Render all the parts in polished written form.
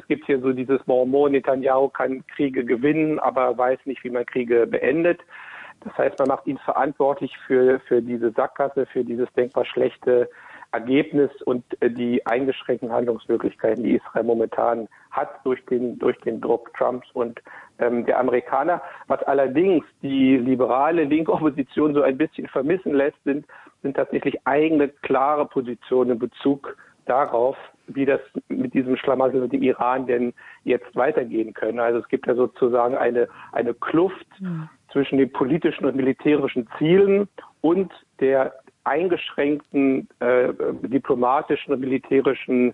es gibt hier so dieses Bonmot, Netanyahu kann Kriege gewinnen, aber weiß nicht, wie man Kriege beendet. Das heißt, man macht ihn verantwortlich für diese Sackgasse, für dieses denkbar schlechte Ergebnis und die eingeschränkten Handlungsmöglichkeiten, die Israel momentan hat durch den Druck Trumps und der Amerikaner. Was allerdings die liberale linke Opposition so ein bisschen vermissen lässt, sind tatsächlich eigene klare Positionen in Bezug darauf, wie das mit diesem Schlamassel mit dem Iran denn jetzt weitergehen können. Also es gibt ja sozusagen eine Kluft zwischen den politischen und militärischen Zielen und der eingeschränkten diplomatischen und militärischen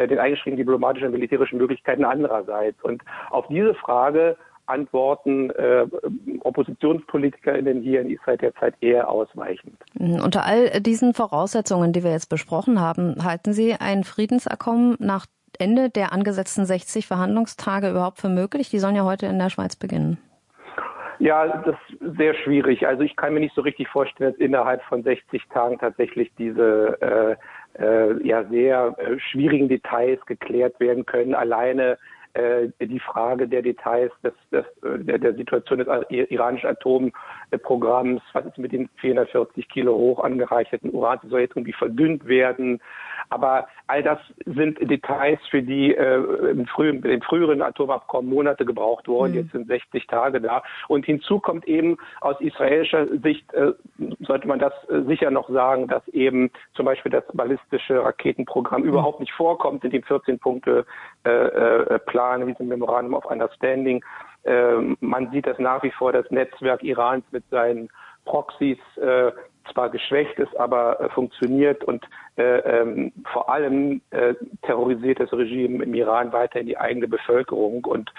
Möglichkeiten andererseits. Und auf diese Frage antworten OppositionspolitikerInnen hier in Israel derzeit eher ausweichend. Unter all diesen Voraussetzungen, die wir jetzt besprochen haben, halten Sie ein Friedensabkommen nach Ende der angesetzten 60 Verhandlungstage überhaupt für möglich? Die sollen ja heute in der Schweiz beginnen. Ja, das ist sehr schwierig. Also ich kann mir nicht so richtig vorstellen, dass innerhalb von 60 Tagen tatsächlich diese sehr schwierigen Details geklärt werden können. Alleine die Frage der Details der Situation des iranischen Atomprogramms, was ist mit den 440 Kilo hoch angereicherten Uran, soll jetzt irgendwie verdünnt werden. Aber all das sind Details, für die im früheren Atomabkommen Monate gebraucht wurden. Jetzt sind 60 Tage da. Und hinzu kommt eben aus israelischer Sicht, sollte man das sicher noch sagen, dass eben zum Beispiel das ballistische Raketenprogramm überhaupt nicht vorkommt in dem 14-Punkte-Plan, wie diesem Memorandum of Understanding. Man sieht, dass nach wie vor das Netzwerk Irans mit seinen Proxys zwar geschwächt ist, aber funktioniert und vor allem terrorisiert das Regime im Iran weiterhin die eigene Bevölkerung und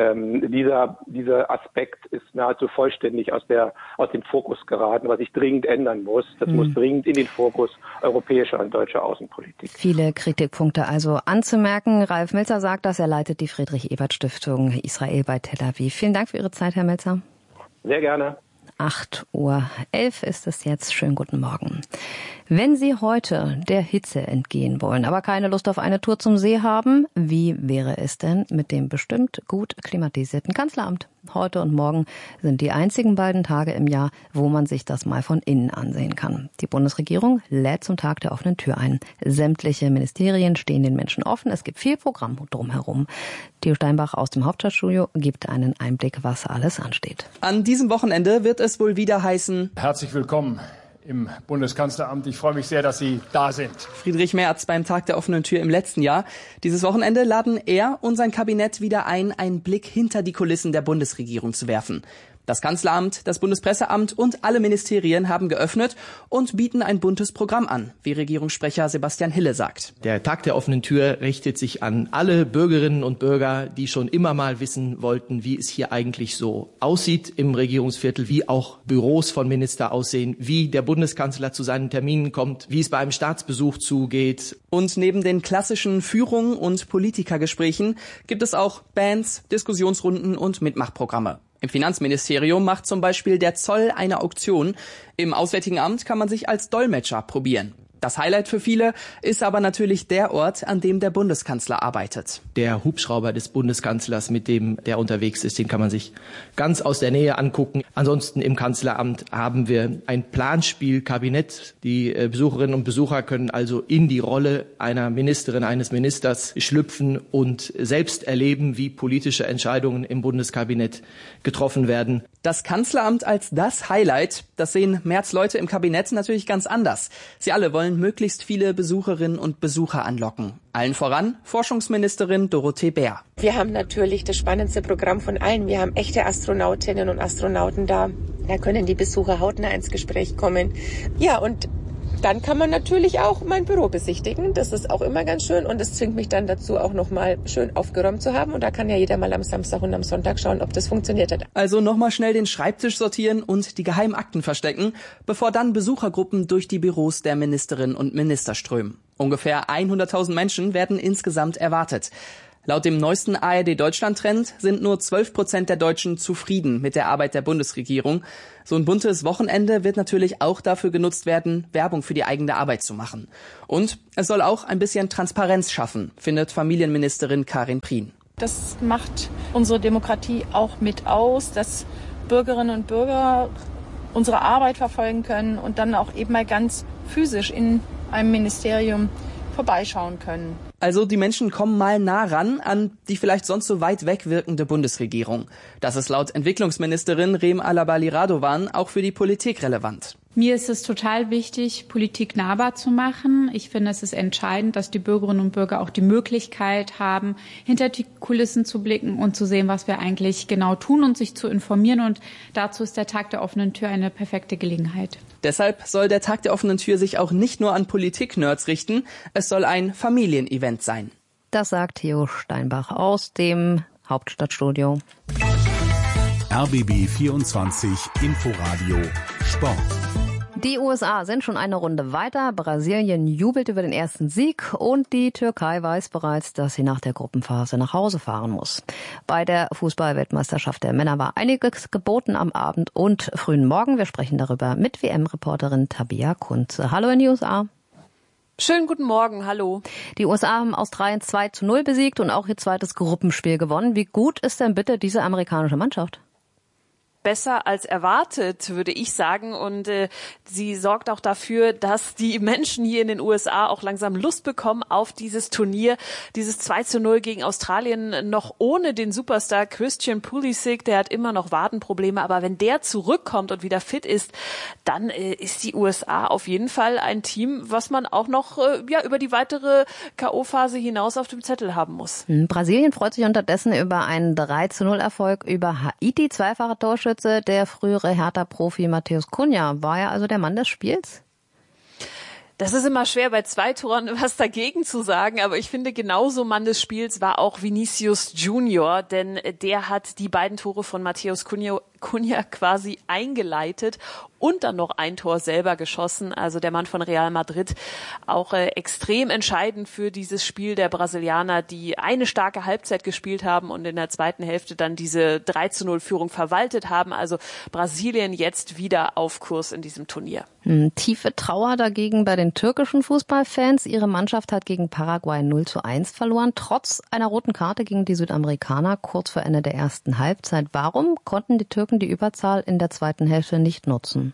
dieser Aspekt ist nahezu vollständig aus dem Fokus geraten, was sich dringend ändern muss. Das muss dringend in den Fokus europäischer und deutscher Außenpolitik. Viele Kritikpunkte also anzumerken. Ralf Melzer sagt das, er leitet die Friedrich-Ebert-Stiftung Israel bei Tel Aviv. Vielen Dank für Ihre Zeit, Herr Melzer. Sehr gerne. 8:11 Uhr ist es jetzt. Schönen guten Morgen. Wenn Sie heute der Hitze entgehen wollen, aber keine Lust auf eine Tour zum See haben, wie wäre es denn mit dem bestimmt gut klimatisierten Kanzleramt? Heute und morgen sind die einzigen beiden Tage im Jahr, wo man sich das mal von innen ansehen kann. Die Bundesregierung lädt zum Tag der offenen Tür ein. Sämtliche Ministerien stehen den Menschen offen. Es gibt viel Programm drumherum. Theo Steinbach aus dem Hauptstadtstudio gibt einen Einblick, was alles ansteht. An diesem Wochenende wird es wohl wieder heißen: Herzlich willkommen im Bundeskanzleramt. Ich freue mich sehr, dass Sie da sind. Friedrich Merz beim Tag der offenen Tür im letzten Jahr. Dieses Wochenende laden er und sein Kabinett wieder ein, einen Blick hinter die Kulissen der Bundesregierung zu werfen. Das Kanzleramt, das Bundespresseamt und alle Ministerien haben geöffnet und bieten ein buntes Programm an, wie Regierungssprecher Sebastian Hille sagt. Der Tag der offenen Tür richtet sich an alle Bürgerinnen und Bürger, die schon immer mal wissen wollten, wie es hier eigentlich so aussieht im Regierungsviertel, wie auch Büros von Minister aussehen, wie der Bundeskanzler zu seinen Terminen kommt, wie es bei einem Staatsbesuch zugeht. Und neben den klassischen Führungen und Politikergesprächen gibt es auch Bands, Diskussionsrunden und Mitmachprogramme. Im Finanzministerium macht zum Beispiel der Zoll eine Auktion. Im Auswärtigen Amt kann man sich als Dolmetscher probieren. Das Highlight für viele ist aber natürlich der Ort, an dem der Bundeskanzler arbeitet. Der Hubschrauber des Bundeskanzlers, mit dem der unterwegs ist, den kann man sich ganz aus der Nähe angucken. Ansonsten im Kanzleramt haben wir ein Planspielkabinett. Die Besucherinnen und Besucher können also in die Rolle einer Ministerin, eines Ministers schlüpfen und selbst erleben, wie politische Entscheidungen im Bundeskabinett getroffen werden. Das Kanzleramt als das Highlight, das sehen Merz-Leute im Kabinett natürlich ganz anders. Sie alle wollen möglichst viele Besucherinnen und Besucher anlocken. Allen voran Forschungsministerin Dorothee Bär. Wir haben natürlich das spannendste Programm von allen. Wir haben echte Astronautinnen und Astronauten da. Da können die Besucher hautnah ins Gespräch kommen. Ja, und dann kann man natürlich auch mein Büro besichtigen. Das ist auch immer ganz schön und es zwingt mich dann dazu, auch nochmal schön aufgeräumt zu haben. Und da kann ja jeder mal am Samstag und am Sonntag schauen, ob das funktioniert hat. Also nochmal schnell den Schreibtisch sortieren und die Geheimakten verstecken, bevor dann Besuchergruppen durch die Büros der Ministerinnen und Minister strömen. Ungefähr 100.000 Menschen werden insgesamt erwartet. Laut dem neuesten ARD-Deutschland-Trend sind nur 12% der Deutschen zufrieden mit der Arbeit der Bundesregierung. So ein buntes Wochenende wird natürlich auch dafür genutzt werden, Werbung für die eigene Arbeit zu machen. Und es soll auch ein bisschen Transparenz schaffen, findet Familienministerin Karin Prien. Das macht unsere Demokratie auch mit aus, dass Bürgerinnen und Bürger unsere Arbeit verfolgen können und dann auch eben mal ganz physisch in einem Ministerium vorbeischauen können. Also die Menschen kommen mal nah ran an die vielleicht sonst so weit weg wirkende Bundesregierung. Das ist laut Entwicklungsministerin Rem Alabali Radovan auch für die Politik relevant. Mir ist es total wichtig, Politik nahbar zu machen. Ich finde, es ist entscheidend, dass die Bürgerinnen und Bürger auch die Möglichkeit haben, hinter die Kulissen zu blicken und zu sehen, was wir eigentlich genau tun und sich zu informieren. Und dazu ist der Tag der offenen Tür eine perfekte Gelegenheit. Deshalb soll der Tag der offenen Tür sich auch nicht nur an Politik-Nerds richten. Es soll ein Familienevent sein. Das sagt Theo Steinbach aus dem Hauptstadtstudio. RBB 24 Inforadio Sport. Die USA sind schon eine Runde weiter. Brasilien jubelt über den ersten Sieg und die Türkei weiß bereits, dass sie nach der Gruppenphase nach Hause fahren muss. Bei der Fußball-Weltmeisterschaft der Männer war einiges geboten am Abend und frühen Morgen. Wir sprechen darüber mit WM-Reporterin Tabea Kunze. Hallo in die USA. Schönen guten Morgen, hallo. Die USA haben Australien 2-0 besiegt und auch ihr zweites Gruppenspiel gewonnen. Wie gut ist denn bitte diese amerikanische Mannschaft? Besser als erwartet, würde ich sagen. Und sie sorgt auch dafür, dass die Menschen hier in den USA auch langsam Lust bekommen auf dieses Turnier. Dieses 2-0 gegen Australien noch ohne den Superstar Christian Pulisic. Der hat immer noch Wadenprobleme. Aber wenn der zurückkommt und wieder fit ist, dann ist die USA auf jeden Fall ein Team, was man auch noch über die weitere K.O.-Phase hinaus auf dem Zettel haben muss. Brasilien freut sich unterdessen über einen 3-0-Erfolg über Haiti. Zweifacher Torschütze. Der frühere Hertha-Profi Matheus Cunha war ja also der Mann des Spiels? Das ist immer schwer, bei 2 Toren was dagegen zu sagen, aber ich finde, genauso Mann des Spiels war auch Vinicius Junior, denn der hat die beiden Tore von Matheus Cunha quasi eingeleitet und dann noch ein Tor selber geschossen. Also der Mann von Real Madrid, auch extrem entscheidend für dieses Spiel der Brasilianer, die eine starke Halbzeit gespielt haben und in der zweiten Hälfte dann diese 3-0-Führung verwaltet haben. Also Brasilien jetzt wieder auf Kurs in diesem Turnier. Tiefe Trauer dagegen bei den türkischen Fußballfans. Ihre Mannschaft hat gegen Paraguay 0-1 verloren, trotz einer roten Karte gegen die Südamerikaner kurz vor Ende der ersten Halbzeit. Warum konnten die Türken die Überzahl in der zweiten Hälfte nicht nutzen?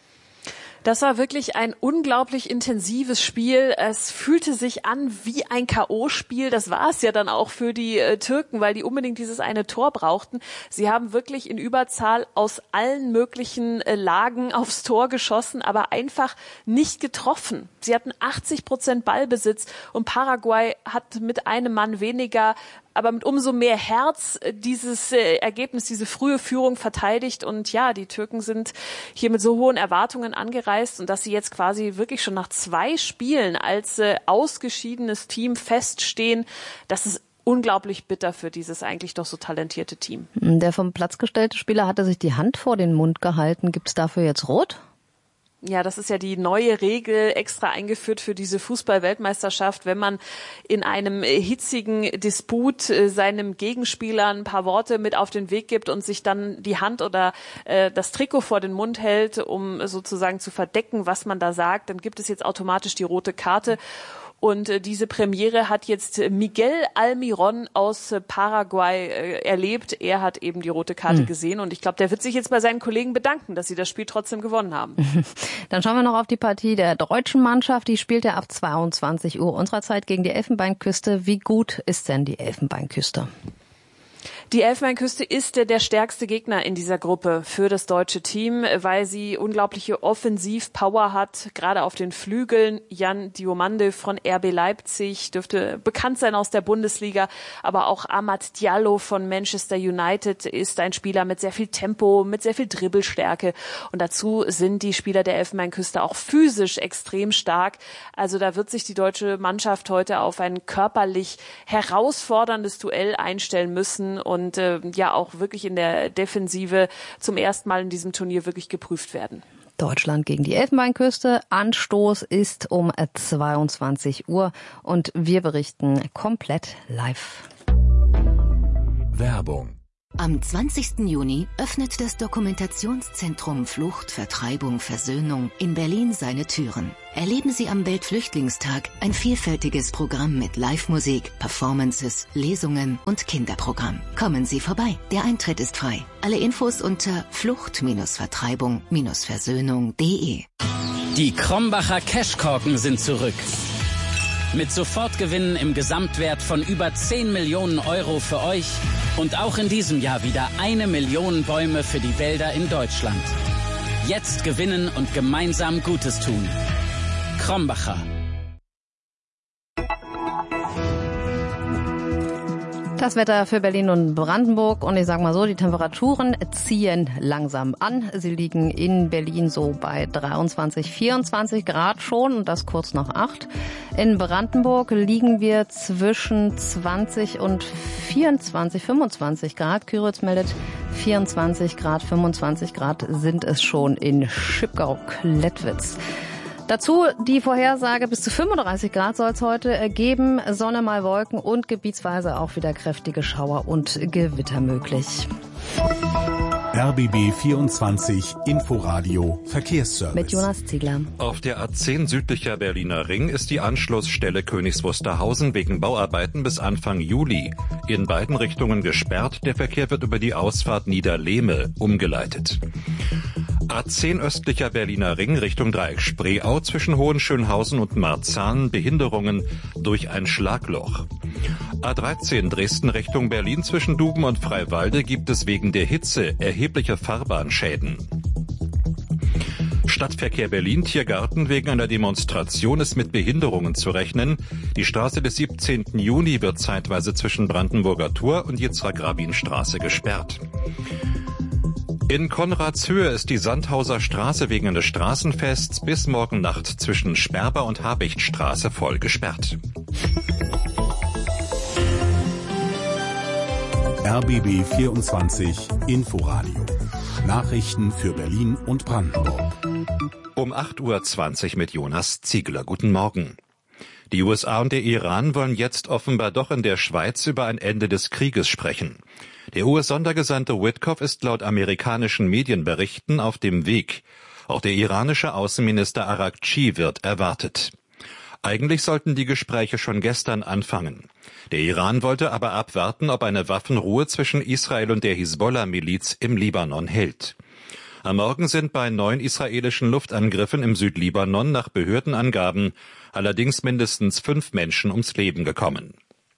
Das war wirklich ein unglaublich intensives Spiel. Es fühlte sich an wie ein K.O.-Spiel. Das war es ja dann auch für die Türken, weil die unbedingt dieses eine Tor brauchten. Sie haben wirklich in Überzahl aus allen möglichen Lagen aufs Tor geschossen, aber einfach nicht getroffen. Sie hatten 80% Ballbesitz und Paraguay hat mit einem Mann weniger, aber mit umso mehr Herz dieses Ergebnis, diese frühe Führung verteidigt. Und ja, die Türken sind hier mit so hohen Erwartungen angereist und dass sie jetzt quasi wirklich schon nach 2 Spielen als ausgeschiedenes Team feststehen, das ist unglaublich bitter für dieses eigentlich doch so talentierte Team. Der vom Platz gestellte Spieler hatte sich die Hand vor den Mund gehalten. Gibt's dafür jetzt Rot? Ja, das ist ja die neue Regel extra eingeführt für diese Fußball-Weltmeisterschaft. Wenn man in einem hitzigen Disput seinem Gegenspieler ein paar Worte mit auf den Weg gibt und sich dann die Hand oder das Trikot vor den Mund hält, um sozusagen zu verdecken, was man da sagt, dann gibt es jetzt automatisch die rote Karte. Und diese Premiere hat jetzt Miguel Almiron aus Paraguay erlebt. Er hat eben die rote Karte gesehen und ich glaube, der wird sich jetzt bei seinen Kollegen bedanken, dass sie das Spiel trotzdem gewonnen haben. Dann schauen wir noch auf die Partie der deutschen Mannschaft. Die spielt ja ab 22 Uhr unserer Zeit gegen die Elfenbeinküste. Wie gut ist denn die Elfenbeinküste? Die Elfenbeinküste ist der stärkste Gegner in dieser Gruppe für das deutsche Team, weil sie unglaubliche Offensivpower hat, gerade auf den Flügeln. Jan Diomande von RB Leipzig dürfte bekannt sein aus der Bundesliga, aber auch Amad Diallo von Manchester United ist ein Spieler mit sehr viel Tempo, mit sehr viel Dribbelstärke. Und dazu sind die Spieler der Elfenbeinküste auch physisch extrem stark. Also da wird sich die deutsche Mannschaft heute auf ein körperlich herausforderndes Duell einstellen müssen und ja auch wirklich in der Defensive zum ersten Mal in diesem Turnier wirklich geprüft werden. Deutschland gegen die Elfenbeinküste. Anstoß ist um 22 Uhr und wir berichten komplett live. Werbung Am 20. Juni öffnet das Dokumentationszentrum Flucht, Vertreibung, Versöhnung in Berlin seine Türen. Erleben Sie am Weltflüchtlingstag ein vielfältiges Programm mit Live-Musik, Performances, Lesungen und Kinderprogramm. Kommen Sie vorbei, der Eintritt ist frei. Alle Infos unter flucht-vertreibung-versöhnung.de. Die Krombacher Cashkorken sind zurück. Mit Sofortgewinnen im Gesamtwert von über 10 Millionen Euro für euch und auch in diesem Jahr wieder 1 Million Bäume für die Wälder in Deutschland. Jetzt gewinnen und gemeinsam Gutes tun. Krombacher. Das Wetter für Berlin und Brandenburg und ich sage mal so, die Temperaturen ziehen langsam an. Sie liegen in Berlin so bei 23, 24 Grad schon und das kurz nach 8. In Brandenburg liegen wir zwischen 20 und 24, 25 Grad. Küritz meldet 24 Grad, 25 Grad sind es schon in Schipgau-Klettwitz. Dazu die Vorhersage, bis zu 35 Grad soll es heute geben, Sonne mal Wolken und gebietsweise auch wieder kräftige Schauer und Gewitter möglich. RBB 24 Inforadio Verkehrsservice. Mit Jonas Ziegler. Auf der A10 südlicher Berliner Ring ist die Anschlussstelle Königs Wusterhausen wegen Bauarbeiten bis Anfang Juli in beiden Richtungen gesperrt. Der Verkehr wird über die Ausfahrt Niederlehme umgeleitet. A10 östlicher Berliner Ring Richtung Dreieck Spreeau zwischen Hohenschönhausen und Marzahn Behinderungen durch ein Schlagloch. A13 Dresden Richtung Berlin zwischen Duben und Freiwalde gibt es wegen der Hitze erhebliche Fahrbahnschäden. Stadtverkehr Berlin Tiergarten wegen einer Demonstration ist mit Behinderungen zu rechnen. Die Straße des 17. Juni wird zeitweise zwischen Brandenburger Tor und Yitzhak-Rabin-Straße gesperrt. In Konradshöhe ist die Sandhauser Straße wegen eines Straßenfests bis morgen Nacht zwischen Sperber und Habichtstraße voll gesperrt. RBB 24 Inforadio. Nachrichten für Berlin und Brandenburg. Um 8:20 Uhr mit Jonas Ziegler. Guten Morgen. Die USA und der Iran wollen jetzt offenbar doch in der Schweiz über ein Ende des Krieges sprechen. Der US-Sondergesandte Witkoff ist laut amerikanischen Medienberichten auf dem Weg. Auch der iranische Außenminister Araghchi wird erwartet. Eigentlich sollten die Gespräche schon gestern anfangen. Der Iran wollte aber abwarten, ob eine Waffenruhe zwischen Israel und der Hisbollah-Miliz im Libanon hält. Am Morgen sind bei 9 israelischen Luftangriffen im Südlibanon nach Behördenangaben allerdings mindestens 5 Menschen ums Leben gekommen.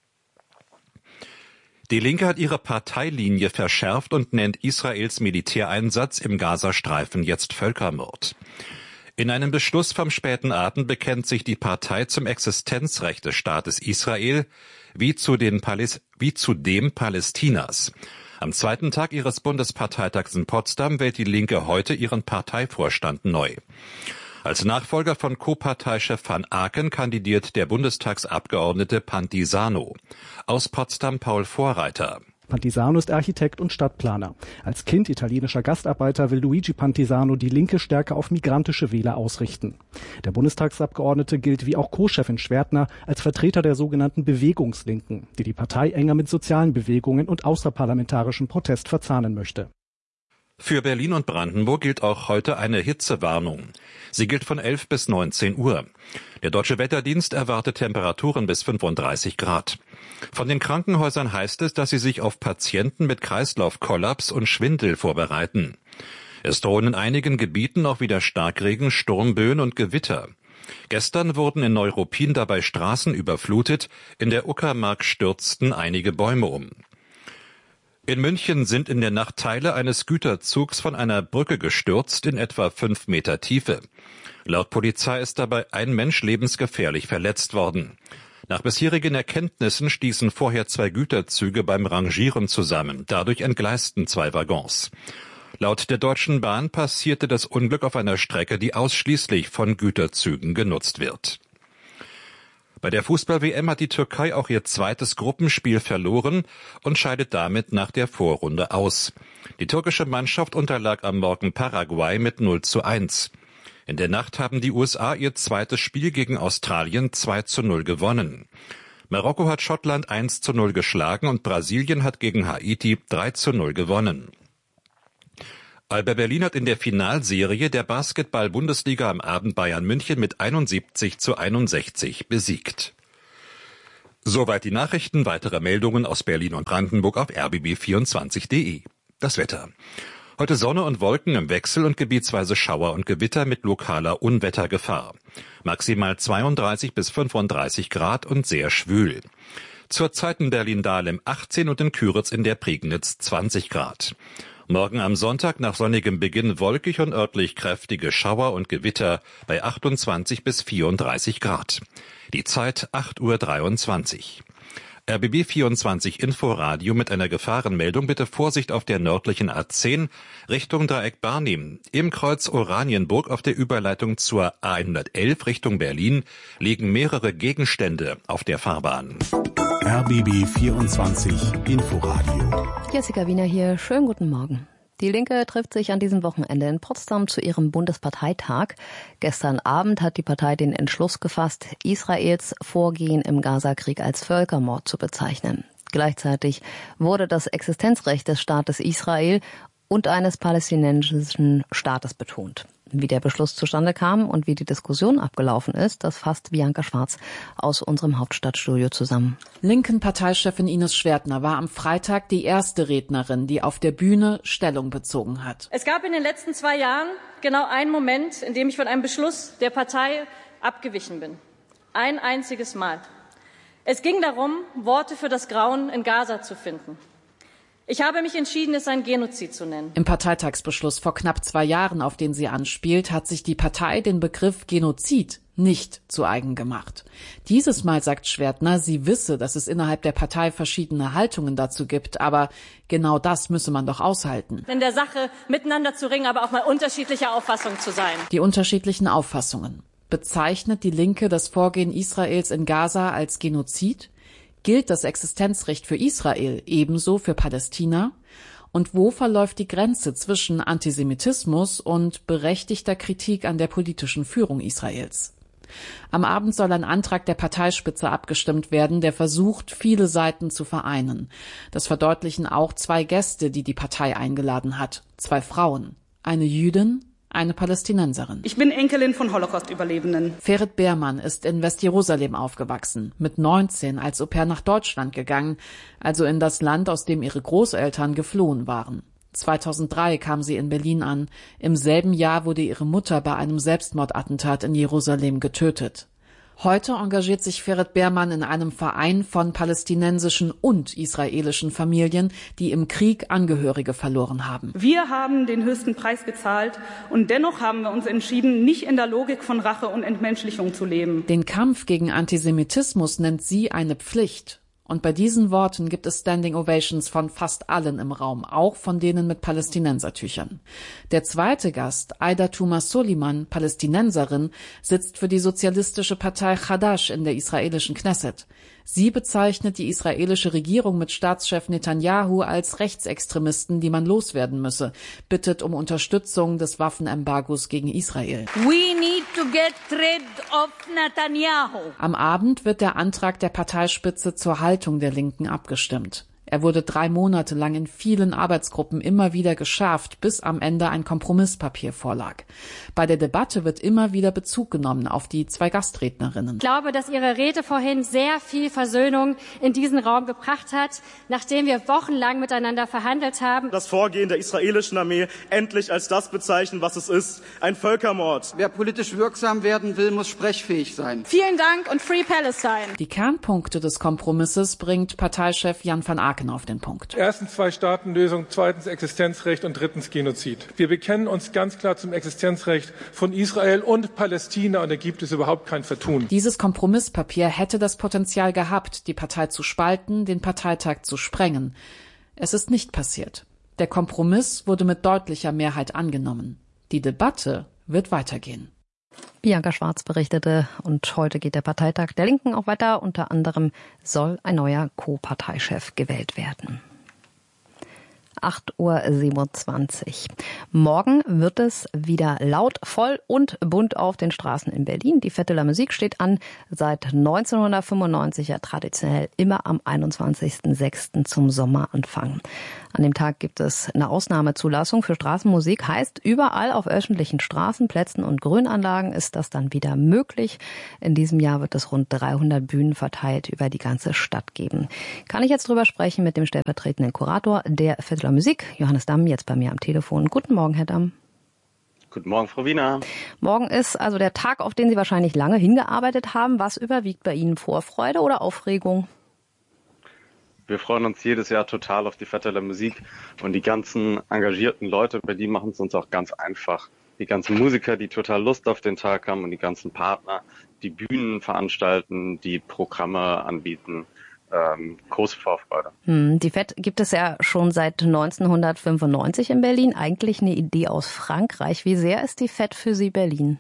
Die Linke hat ihre Parteilinie verschärft und nennt Israels Militäreinsatz im Gazastreifen jetzt Völkermord. In einem Beschluss vom späten Abend bekennt sich die Partei zum Existenzrecht des Staates Israel wie zu dem Palästinas. Am zweiten Tag ihres Bundesparteitags in Potsdam wählt die Linke heute ihren Parteivorstand neu. Als Nachfolger von Co-Parteichef van Aken kandidiert der Bundestagsabgeordnete Pantisano. Aus Potsdam Paul Vorreiter. Pantisano ist Architekt und Stadtplaner. Als Kind italienischer Gastarbeiter will Luigi Pantisano die Linke stärker auf migrantische Wähler ausrichten. Der Bundestagsabgeordnete gilt wie auch Co-Chefin Schwertner als Vertreter der sogenannten Bewegungslinken, die die Partei enger mit sozialen Bewegungen und außerparlamentarischem Protest verzahnen möchte. Für Berlin und Brandenburg gilt auch heute eine Hitzewarnung. Sie gilt von 11 bis 19 Uhr. Der Deutsche Wetterdienst erwartet Temperaturen bis 35 Grad. Von den Krankenhäusern heißt es, dass sie sich auf Patienten mit Kreislaufkollaps und Schwindel vorbereiten. Es drohen in einigen Gebieten auch wieder Starkregen, Sturmböen und Gewitter. Gestern wurden in Neuruppin dabei Straßen überflutet, in der Uckermark stürzten einige Bäume um. In München sind in der Nacht Teile eines Güterzugs von einer Brücke gestürzt in etwa 5 Meter Tiefe. Laut Polizei ist dabei ein Mensch lebensgefährlich verletzt worden. Nach bisherigen Erkenntnissen stießen vorher 2 Güterzüge beim Rangieren zusammen. Dadurch entgleisten 2 Waggons. Laut der Deutschen Bahn passierte das Unglück auf einer Strecke, die ausschließlich von Güterzügen genutzt wird. Bei der Fußball-WM hat die Türkei auch ihr zweites Gruppenspiel verloren und scheidet damit nach der Vorrunde aus. Die türkische Mannschaft unterlag am Morgen Paraguay mit 0:1. In der Nacht haben die USA ihr zweites Spiel gegen Australien 2:0 gewonnen. Marokko hat Schottland 1:0 geschlagen und Brasilien hat gegen Haiti 3:0 gewonnen. Alba Berlin hat in der Finalserie der Basketball-Bundesliga am Abend Bayern München mit 71:61 besiegt. Soweit die Nachrichten. Weitere Meldungen aus Berlin und Brandenburg auf rbb24.de. Das Wetter. Heute Sonne und Wolken im Wechsel und gebietsweise Schauer und Gewitter mit lokaler Unwettergefahr. Maximal 32 bis 35 Grad und sehr schwül. Zurzeit in Berlin-Dahlem 18 und in Küritz in der Prignitz 20 Grad. Morgen am Sonntag nach sonnigem Beginn wolkig und örtlich kräftige Schauer und Gewitter bei 28 bis 34 Grad. Die Zeit 8:23 Uhr. RBB 24 Inforadio mit einer Gefahrenmeldung. Bitte Vorsicht auf der nördlichen A10 Richtung Dreieck Barnim. Im Kreuz Oranienburg auf der Überleitung zur A111 Richtung Berlin liegen mehrere Gegenstände auf der Fahrbahn. RBB 24 Inforadio. Jessica Wiener hier. Schönen guten Morgen. Die Linke trifft sich an diesem Wochenende in Potsdam zu ihrem Bundesparteitag. Gestern Abend hat die Partei den Entschluss gefasst, Israels Vorgehen im Gazakrieg als Völkermord zu bezeichnen. Gleichzeitig wurde das Existenzrecht des Staates Israel und eines palästinensischen Staates betont. Wie der Beschluss zustande kam und wie die Diskussion abgelaufen ist, das fasst Bianca Schwarz aus unserem Hauptstadtstudio zusammen. Linken Parteichefin Ines Schwertner war am Freitag die erste Rednerin, die auf der Bühne Stellung bezogen hat. Es gab in den letzten 2 Jahren genau einen Moment, in dem ich von einem Beschluss der Partei abgewichen bin. Ein einziges Mal. Es ging darum, Worte für das Grauen in Gaza zu finden. Ich habe mich entschieden, es ein Genozid zu nennen. Im Parteitagsbeschluss vor knapp 2 Jahren, auf den sie anspielt, hat sich die Partei den Begriff Genozid nicht zu eigen gemacht. Dieses Mal sagt Schwertner, sie wisse, dass es innerhalb der Partei verschiedene Haltungen dazu gibt, aber genau das müsse man doch aushalten. In der Sache miteinander zu ringen, aber auch mal unterschiedlicher Auffassung zu sein. Die unterschiedlichen Auffassungen. Bezeichnet die Linke das Vorgehen Israels in Gaza als Genozid? Gilt das Existenzrecht für Israel ebenso für Palästina? Und wo verläuft die Grenze zwischen Antisemitismus und berechtigter Kritik an der politischen Führung Israels? Am Abend soll ein Antrag der Parteispitze abgestimmt werden, der versucht, viele Seiten zu vereinen. Das verdeutlichen auch 2 Gäste, die die Partei eingeladen hat. 2 Frauen. Eine Jüdin, eine Palästinenserin. Ich bin Enkelin von Holocaust-Überlebenden. Ferit Beermann ist in Westjerusalem aufgewachsen, mit 19 als Au-pair nach Deutschland gegangen, also in das Land, aus dem ihre Großeltern geflohen waren. 2003 kam sie in Berlin an. Im selben Jahr wurde ihre Mutter bei einem Selbstmordattentat in Jerusalem getötet. Heute engagiert sich Ferit Beermann in einem Verein von palästinensischen und israelischen Familien, die im Krieg Angehörige verloren haben. Wir haben den höchsten Preis gezahlt und dennoch haben wir uns entschieden, nicht in der Logik von Rache und Entmenschlichung zu leben. Den Kampf gegen Antisemitismus nennt sie eine Pflicht. Und bei diesen Worten gibt es Standing Ovations von fast allen im Raum, auch von denen mit Palästinensertüchern. Der zweite Gast, Aida Tuma Soliman, Palästinenserin, sitzt für die sozialistische Partei Chadash in der israelischen Knesset. Sie bezeichnet die israelische Regierung mit Staatschef Netanyahu als Rechtsextremisten, die man loswerden müsse, bittet um Unterstützung des Waffenembargos gegen Israel. We need to get rid of Netanyahu. Am Abend wird der Antrag der Parteispitze zur Haltung der Linken abgestimmt. Er wurde 3 Monate lang in vielen Arbeitsgruppen immer wieder geschärft, bis am Ende ein Kompromisspapier vorlag. Bei der Debatte wird immer wieder Bezug genommen auf die 2 Gastrednerinnen. Ich glaube, dass Ihre Rede vorhin sehr viel Versöhnung in diesen Raum gebracht hat, nachdem wir wochenlang miteinander verhandelt haben. Das Vorgehen der israelischen Armee endlich als das bezeichnen, was es ist, ein Völkermord. Wer politisch wirksam werden will, muss sprechfähig sein. Vielen Dank und Free Palestine. Die Kernpunkte des Kompromisses bringt Parteichef Jan van Aken auf den Punkt. Erstens 2-Staaten-Lösung, zweitens Existenzrecht und drittens Genozid. Wir bekennen uns ganz klar zum Existenzrecht von Israel und Palästina und da gibt es überhaupt kein Vertun. Dieses Kompromisspapier hätte das Potenzial gehabt, die Partei zu spalten, den Parteitag zu sprengen. Es ist nicht passiert. Der Kompromiss wurde mit deutlicher Mehrheit angenommen. Die Debatte wird weitergehen. Bianca Schwarz berichtete und heute geht der Parteitag der Linken auch weiter. Unter anderem soll ein neuer Co-Parteichef gewählt werden. 8:27 Uhr. Morgen wird es wieder laut, voll und bunt auf den Straßen in Berlin. Die Fête de la Musique steht an, seit 1995 ja traditionell immer am 21.06. zum Sommeranfang. An dem Tag gibt es eine Ausnahmezulassung für Straßenmusik, heißt überall auf öffentlichen Straßen, Plätzen und Grünanlagen ist das dann wieder möglich. In diesem Jahr wird es rund 300 Bühnen verteilt über die ganze Stadt geben. Kann ich jetzt drüber sprechen mit dem stellvertretenden Kurator der Fête de la Musique, Johannes Damm, jetzt bei mir am Telefon. Guten Morgen, Herr Damm. Guten Morgen, Frau Wiener. Morgen ist also der Tag, auf den Sie wahrscheinlich lange hingearbeitet haben. Was überwiegt bei Ihnen, Vorfreude oder Aufregung? Wir freuen uns jedes Jahr total auf die Fête de la Musique und die ganzen engagierten Leute, bei die machen es uns auch ganz einfach. Die ganzen Musiker, die total Lust auf den Tag haben und die ganzen Partner, die Bühnen veranstalten, die Programme anbieten. Große Vorfreude. Die Fête gibt es ja schon seit 1995 in Berlin. Eigentlich eine Idee aus Frankreich. Wie sehr ist die Fête für Sie Berlin?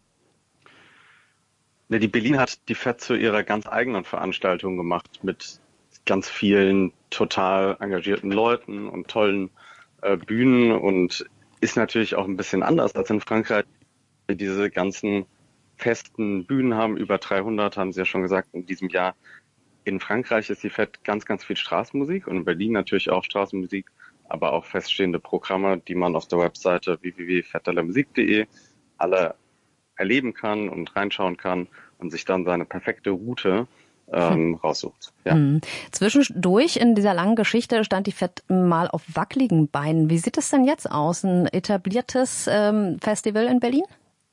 Ja, die Berlin hat die Fête zu ihrer ganz eigenen Veranstaltung gemacht mit ganz vielen total engagierten Leuten und tollen Bühnen und ist natürlich auch ein bisschen anders als in Frankreich. Diese ganzen festen Bühnen haben, über 300, haben Sie ja schon gesagt, in diesem Jahr. In Frankreich ist die Fête ganz, ganz viel Straßenmusik und in Berlin natürlich auch Straßenmusik, aber auch feststehende Programme, die man auf der Webseite www.fêtedelamusique.de alle erleben kann und reinschauen kann und sich dann seine perfekte Route raussucht. Ja. Zwischendurch in dieser langen Geschichte stand die Fête mal auf wackeligen Beinen. Wie sieht es denn jetzt aus? Ein etabliertes Festival in Berlin?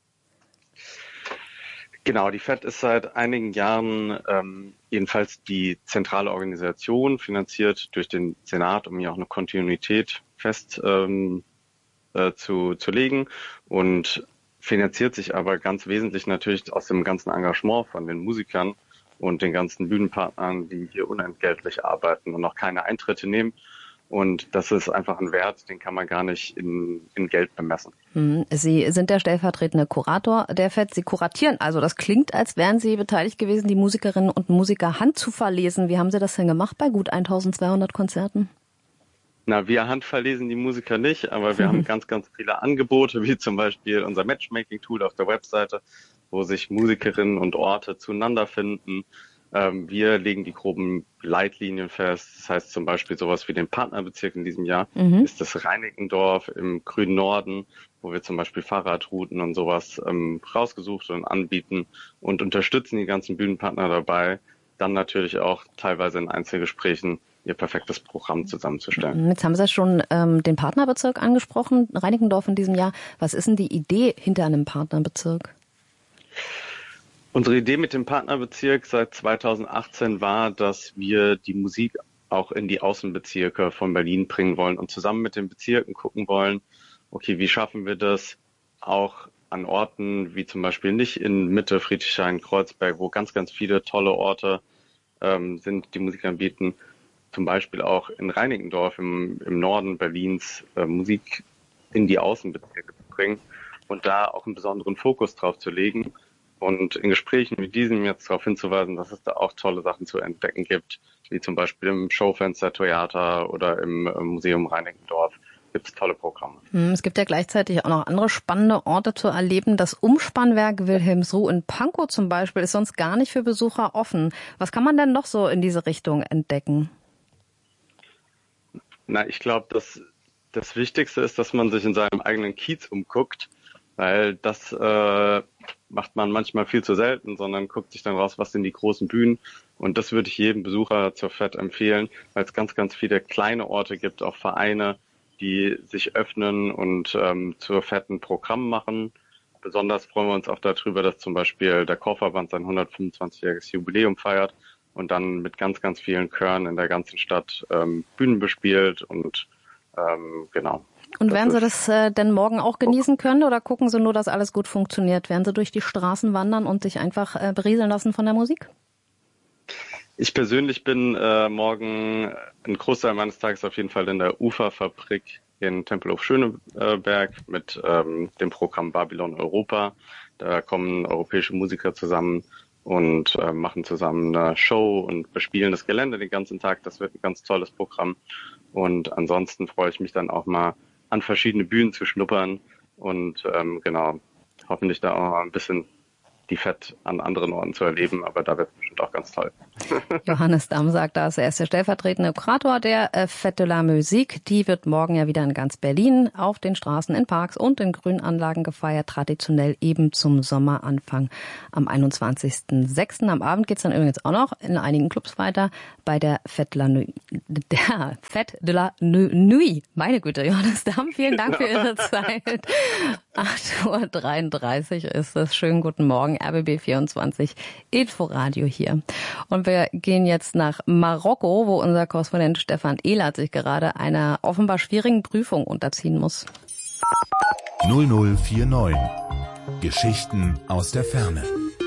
Genau, die Fête ist seit einigen Jahren jedenfalls die zentrale Organisation, finanziert durch den Senat, um hier auch eine Kontinuität fest zu legen und finanziert sich aber ganz wesentlich natürlich aus dem ganzen Engagement von den Musikern und den ganzen Bühnenpartnern, die hier unentgeltlich arbeiten und auch keine Eintritte nehmen. Und das ist einfach ein Wert, den kann man gar nicht in Geld bemessen. Sie sind der stellvertretende Kurator der Fête. Sie kuratieren, also das klingt, als wären Sie beteiligt gewesen, die Musikerinnen und Musiker handzuverlesen. Wie haben Sie das denn gemacht bei gut 1200 Konzerten? Na, wir handverlesen die Musiker nicht, aber wir haben ganz, ganz viele Angebote, wie zum Beispiel unser Matchmaking-Tool auf der Webseite, wo sich Musikerinnen und Orte zueinander finden. Wir legen die groben Leitlinien fest. Das heißt zum Beispiel sowas wie den Partnerbezirk in diesem Jahr ist das Reinickendorf im grünen Norden, wo wir zum Beispiel Fahrradrouten und sowas rausgesucht und anbieten und unterstützen die ganzen Bühnenpartner dabei, dann natürlich auch teilweise in Einzelgesprächen ihr perfektes Programm zusammenzustellen. Jetzt haben Sie schon den Partnerbezirk angesprochen, Reinickendorf in diesem Jahr. Was ist denn die Idee hinter einem Partnerbezirk? Unsere Idee mit dem Partnerbezirk seit 2018 war, dass wir die Musik auch in die Außenbezirke von Berlin bringen wollen und zusammen mit den Bezirken gucken wollen, okay, wie schaffen wir das auch an Orten wie zum Beispiel nicht in Mitte, Friedrichshain, Kreuzberg, wo ganz, ganz viele tolle Orte sind, die Musik anbieten, zum Beispiel auch in Reinickendorf im Norden Berlins Musik in die Außenbezirke zu bringen und da auch einen besonderen Fokus drauf zu legen. Und in Gesprächen wie diesem jetzt darauf hinzuweisen, dass es da auch tolle Sachen zu entdecken gibt, wie zum Beispiel im Schaufenster Theater oder im Museum Reinickendorf gibt es tolle Programme. Es gibt ja gleichzeitig auch noch andere spannende Orte zu erleben. Das Umspannwerk Wilhelmsruh in Pankow zum Beispiel ist sonst gar nicht für Besucher offen. Was kann man denn noch so in diese Richtung entdecken? Na, ich glaube, das Wichtigste ist, dass man sich in seinem eigenen Kiez umguckt, weil das macht man manchmal viel zu selten, sondern guckt sich dann raus, was sind die großen Bühnen. Und das würde ich jedem Besucher zur Fête empfehlen, weil es ganz, ganz viele kleine Orte gibt, auch Vereine, die sich öffnen und zur Fête ein Programm machen. Besonders freuen wir uns auch darüber, dass zum Beispiel der Chorverband sein 125-jähriges Jubiläum feiert und dann mit ganz, ganz vielen Chören in der ganzen Stadt Bühnen bespielt und genau. Und werden Sie das denn morgen auch genießen können oder gucken Sie nur, dass alles gut funktioniert? Werden Sie durch die Straßen wandern und sich einfach berieseln lassen von der Musik? Ich persönlich bin morgen einen Großteil meines Tages auf jeden Fall in der Uferfabrik in Tempelhof Schöneberg mit dem Programm Babylon Europa. Da kommen europäische Musiker zusammen und machen zusammen eine Show und bespielen das Gelände den ganzen Tag. Das wird ein ganz tolles Programm. Und ansonsten freue ich mich dann auch mal an verschiedene Bühnen zu schnuppern und hoffentlich da auch mal ein bisschen die Fett an anderen Orten zu erleben, aber da wird es bestimmt auch ganz toll. Johannes Damm sagt das, er ist der stellvertretende Kurator der Fête de la Musique. Die wird morgen ja wieder in ganz Berlin auf den Straßen, in Parks und in Grünanlagen gefeiert, traditionell eben zum Sommeranfang am 21.06. Am Abend geht's dann übrigens auch noch in einigen Clubs weiter bei der Fête de la Nuit. Meine Güte, Johannes Damm, vielen Dank für Ihre Zeit. 8.33 Uhr ist es. Schönen guten Morgen. RBB 24 Inforadio hier. Und wir gehen jetzt nach Marokko, wo unser Korrespondent Stefan Ehlert sich gerade einer offenbar schwierigen Prüfung unterziehen muss. 0049 Geschichten aus der Ferne.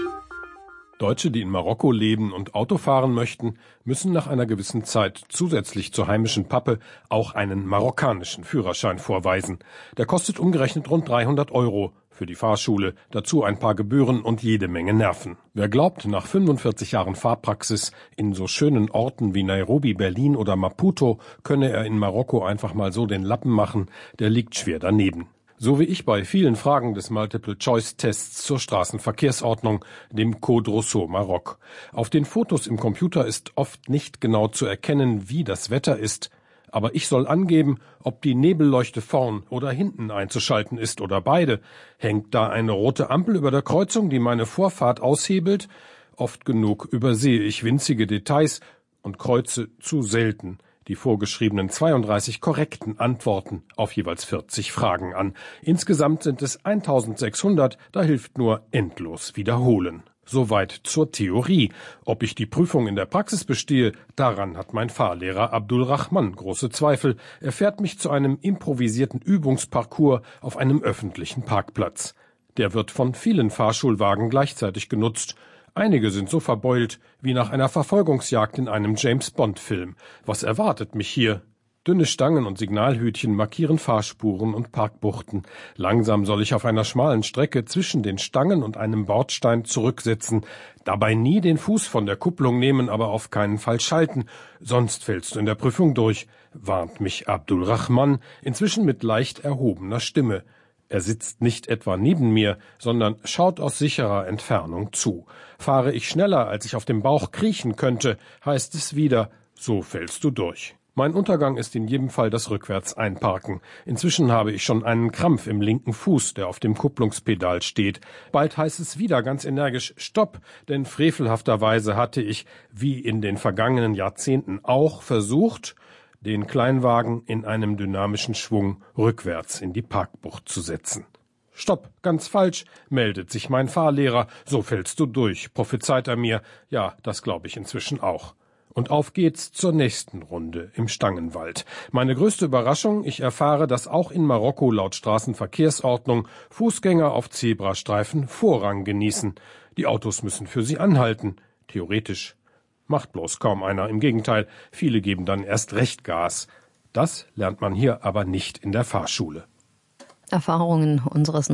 Deutsche, die in Marokko leben und Auto fahren möchten, müssen nach einer gewissen Zeit zusätzlich zur heimischen Pappe auch einen marokkanischen Führerschein vorweisen. Der kostet umgerechnet rund 300 € für die Fahrschule, dazu ein paar Gebühren und jede Menge Nerven. Wer glaubt, nach 45 Jahren Fahrpraxis in so schönen Orten wie Nairobi, Berlin oder Maputo könne er in Marokko einfach mal so den Lappen machen, der liegt schwer daneben. So wie ich bei vielen Fragen des Multiple-Choice-Tests zur Straßenverkehrsordnung, dem Code Rousseau Maroc. Auf den Fotos im Computer ist oft nicht genau zu erkennen, wie das Wetter ist, aber ich soll angeben, ob die Nebelleuchte vorn oder hinten einzuschalten ist oder beide. Hängt da eine rote Ampel über der Kreuzung, die meine Vorfahrt aushebelt? Oft genug übersehe ich winzige Details und kreuze zu selten die vorgeschriebenen 32 korrekten Antworten auf jeweils 40 Fragen an. Insgesamt sind es 1600, da hilft nur endlos wiederholen. Soweit zur Theorie. Ob ich die Prüfung in der Praxis bestehe, daran hat mein Fahrlehrer Abdul Rahman große Zweifel. Er fährt mich zu einem improvisierten Übungsparcours auf einem öffentlichen Parkplatz. Der wird von vielen Fahrschulwagen gleichzeitig genutzt. Einige sind so verbeult wie nach einer Verfolgungsjagd in einem James-Bond-Film. Was erwartet mich hier? Dünne Stangen und Signalhütchen markieren Fahrspuren und Parkbuchten. Langsam soll ich auf einer schmalen Strecke zwischen den Stangen und einem Bordstein zurücksetzen. Dabei nie den Fuß von der Kupplung nehmen, aber auf keinen Fall schalten. Sonst fällst du in der Prüfung durch, warnt mich Abdul Rahman, inzwischen mit leicht erhobener Stimme. Er sitzt nicht etwa neben mir, sondern schaut aus sicherer Entfernung zu. Fahre ich schneller, als ich auf dem Bauch kriechen könnte, heißt es wieder, so fällst du durch. Mein Untergang ist in jedem Fall das Rückwärts-Einparken. Inzwischen habe ich schon einen Krampf im linken Fuß, der auf dem Kupplungspedal steht. Bald heißt es wieder ganz energisch Stopp, denn frevelhafterweise hatte ich, wie in den vergangenen Jahrzehnten auch, versucht, den Kleinwagen in einem dynamischen Schwung rückwärts in die Parkbucht zu setzen. Stopp, ganz falsch, meldet sich mein Fahrlehrer. So fällst du durch, prophezeit er mir. Ja, das glaube ich inzwischen auch. Und auf geht's zur nächsten Runde im Stangenwald. Meine größte Überraschung, ich erfahre, dass auch in Marokko laut Straßenverkehrsordnung Fußgänger auf Zebrastreifen Vorrang genießen. Die Autos müssen für sie anhalten. Theoretisch. Macht bloß kaum einer. Im Gegenteil, viele geben dann erst recht Gas. Das lernt man hier aber nicht in der Fahrschule. Erfahrungen unseres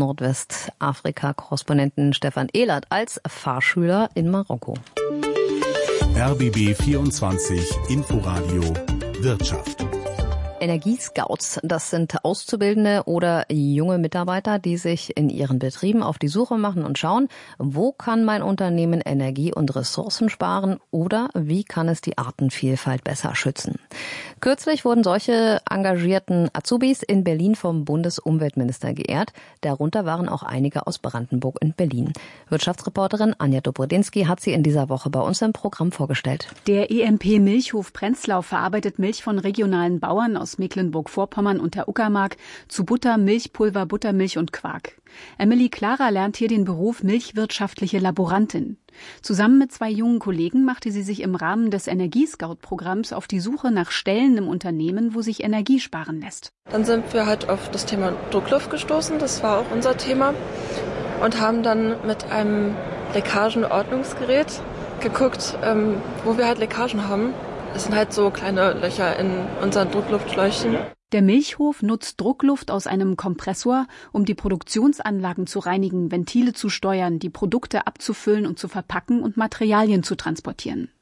Nordwestafrika-Korrespondenten Stefan Ehlert als Fahrschüler in Marokko. RBB 24 Inforadio Wirtschaft. Energiescouts, das sind Auszubildende oder junge Mitarbeiter, die sich in ihren Betrieben auf die Suche machen und schauen, wo kann mein Unternehmen Energie und Ressourcen sparen oder wie kann es die Artenvielfalt besser schützen. Kürzlich wurden solche engagierten Azubis in Berlin vom Bundesumweltminister geehrt. Darunter waren auch einige aus Brandenburg und Berlin. Wirtschaftsreporterin Anja Dobrodinsky hat sie in dieser Woche bei uns im Programm vorgestellt. Der EMP Milchhof Prenzlau verarbeitet Milch von regionalen Bauern aus Mecklenburg-Vorpommern und der Uckermark zu Butter, Milchpulver, Buttermilch und Quark. Emily Clara lernt hier den Beruf milchwirtschaftliche Laborantin. Zusammen mit 2 jungen Kollegen machte sie sich im Rahmen des Energiescout-Programms auf die Suche nach Stellen im Unternehmen, wo sich Energie sparen lässt. Dann sind wir halt auf das Thema Druckluft gestoßen, das war auch unser Thema, und haben dann mit einem Leckagenordnungsgerät geguckt, wo wir halt Leckagen haben. Das sind halt so kleine Löcher in unseren Druckluftschläuchen. Der Milchhof nutzt Druckluft aus einem Kompressor, um die Produktionsanlagen zu reinigen, Ventile zu steuern, die Produkte abzufüllen und zu verpacken und Materialien zu transportieren.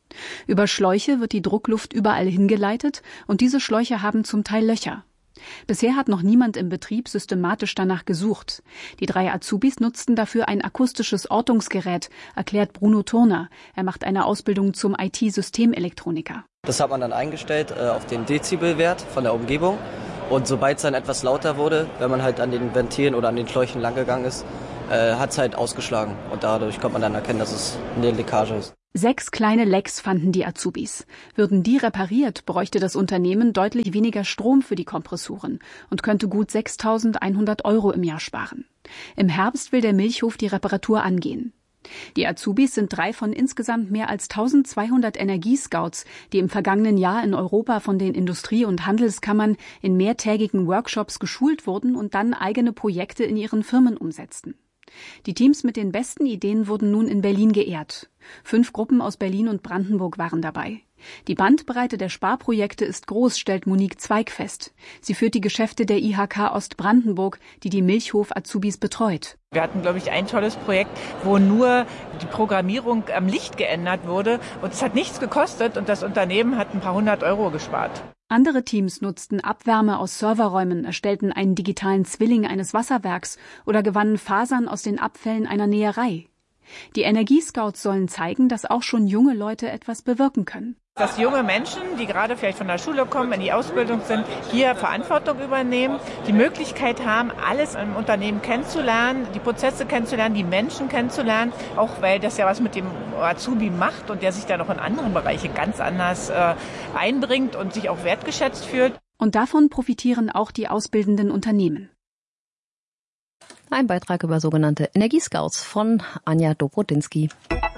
Über Schläuche wird die Druckluft überall hingeleitet und diese Schläuche haben zum Teil Löcher. Bisher hat noch niemand im Betrieb systematisch danach gesucht. Die 3 Azubis nutzten dafür ein akustisches Ortungsgerät, erklärt Bruno Turner. Er macht eine Ausbildung zum IT-Systemelektroniker. Das hat man dann eingestellt auf den Dezibelwert von der Umgebung. Und sobald es dann etwas lauter wurde, wenn man halt an den Ventilen oder an den Schläuchen langgegangen ist, hat es halt ausgeschlagen. Und dadurch konnte man dann erkennen, dass es eine Leckage ist. 6 kleine Lecks fanden die Azubis. Würden die repariert, bräuchte das Unternehmen deutlich weniger Strom für die Kompressoren und könnte gut 6.100 € im Jahr sparen. Im Herbst will der Milchhof die Reparatur angehen. Die Azubis sind 3 von insgesamt mehr als 1200 Energiescouts, die im vergangenen Jahr in Europa von den Industrie- und Handelskammern in mehrtägigen Workshops geschult wurden und dann eigene Projekte in ihren Firmen umsetzten. Die Teams mit den besten Ideen wurden nun in Berlin geehrt. 5 Gruppen aus Berlin und Brandenburg waren dabei. Die Bandbreite der Sparprojekte ist groß, stellt Monique Zweig fest. Sie führt die Geschäfte der IHK Ostbrandenburg, die Milchhof-Azubis betreut. Wir hatten, glaube ich, ein tolles Projekt, wo nur die Programmierung am Licht geändert wurde. Und es hat nichts gekostet und das Unternehmen hat ein paar 100 € gespart. Andere Teams nutzten Abwärme aus Serverräumen, erstellten einen digitalen Zwilling eines Wasserwerks oder gewannen Fasern aus den Abfällen einer Näherei. Die Energiescouts sollen zeigen, dass auch schon junge Leute etwas bewirken können. Dass junge Menschen, die gerade vielleicht von der Schule kommen, in die Ausbildung sind, hier Verantwortung übernehmen, die Möglichkeit haben, alles im Unternehmen kennenzulernen, die Prozesse kennenzulernen, die Menschen kennenzulernen, auch weil das ja was mit dem Azubi macht und der sich dann auch in anderen Bereichen ganz anders einbringt und sich auch wertgeschätzt fühlt. Und davon profitieren auch die ausbildenden Unternehmen. Ein Beitrag über sogenannte Energiescouts von Anja Dobrodinsky.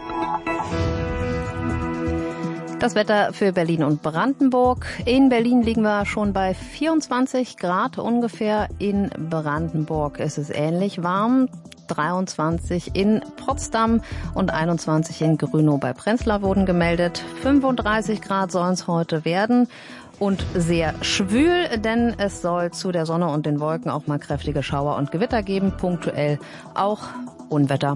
Das Wetter für Berlin und Brandenburg. In Berlin liegen wir schon bei 24 Grad ungefähr. In Brandenburg ist es ähnlich warm. 23 in Potsdam und 21 in Grünow bei Prenzlau wurden gemeldet. 35 Grad sollen es heute werden. Und sehr schwül, denn es soll zu der Sonne und den Wolken auch mal kräftige Schauer und Gewitter geben. Punktuell auch Unwetter.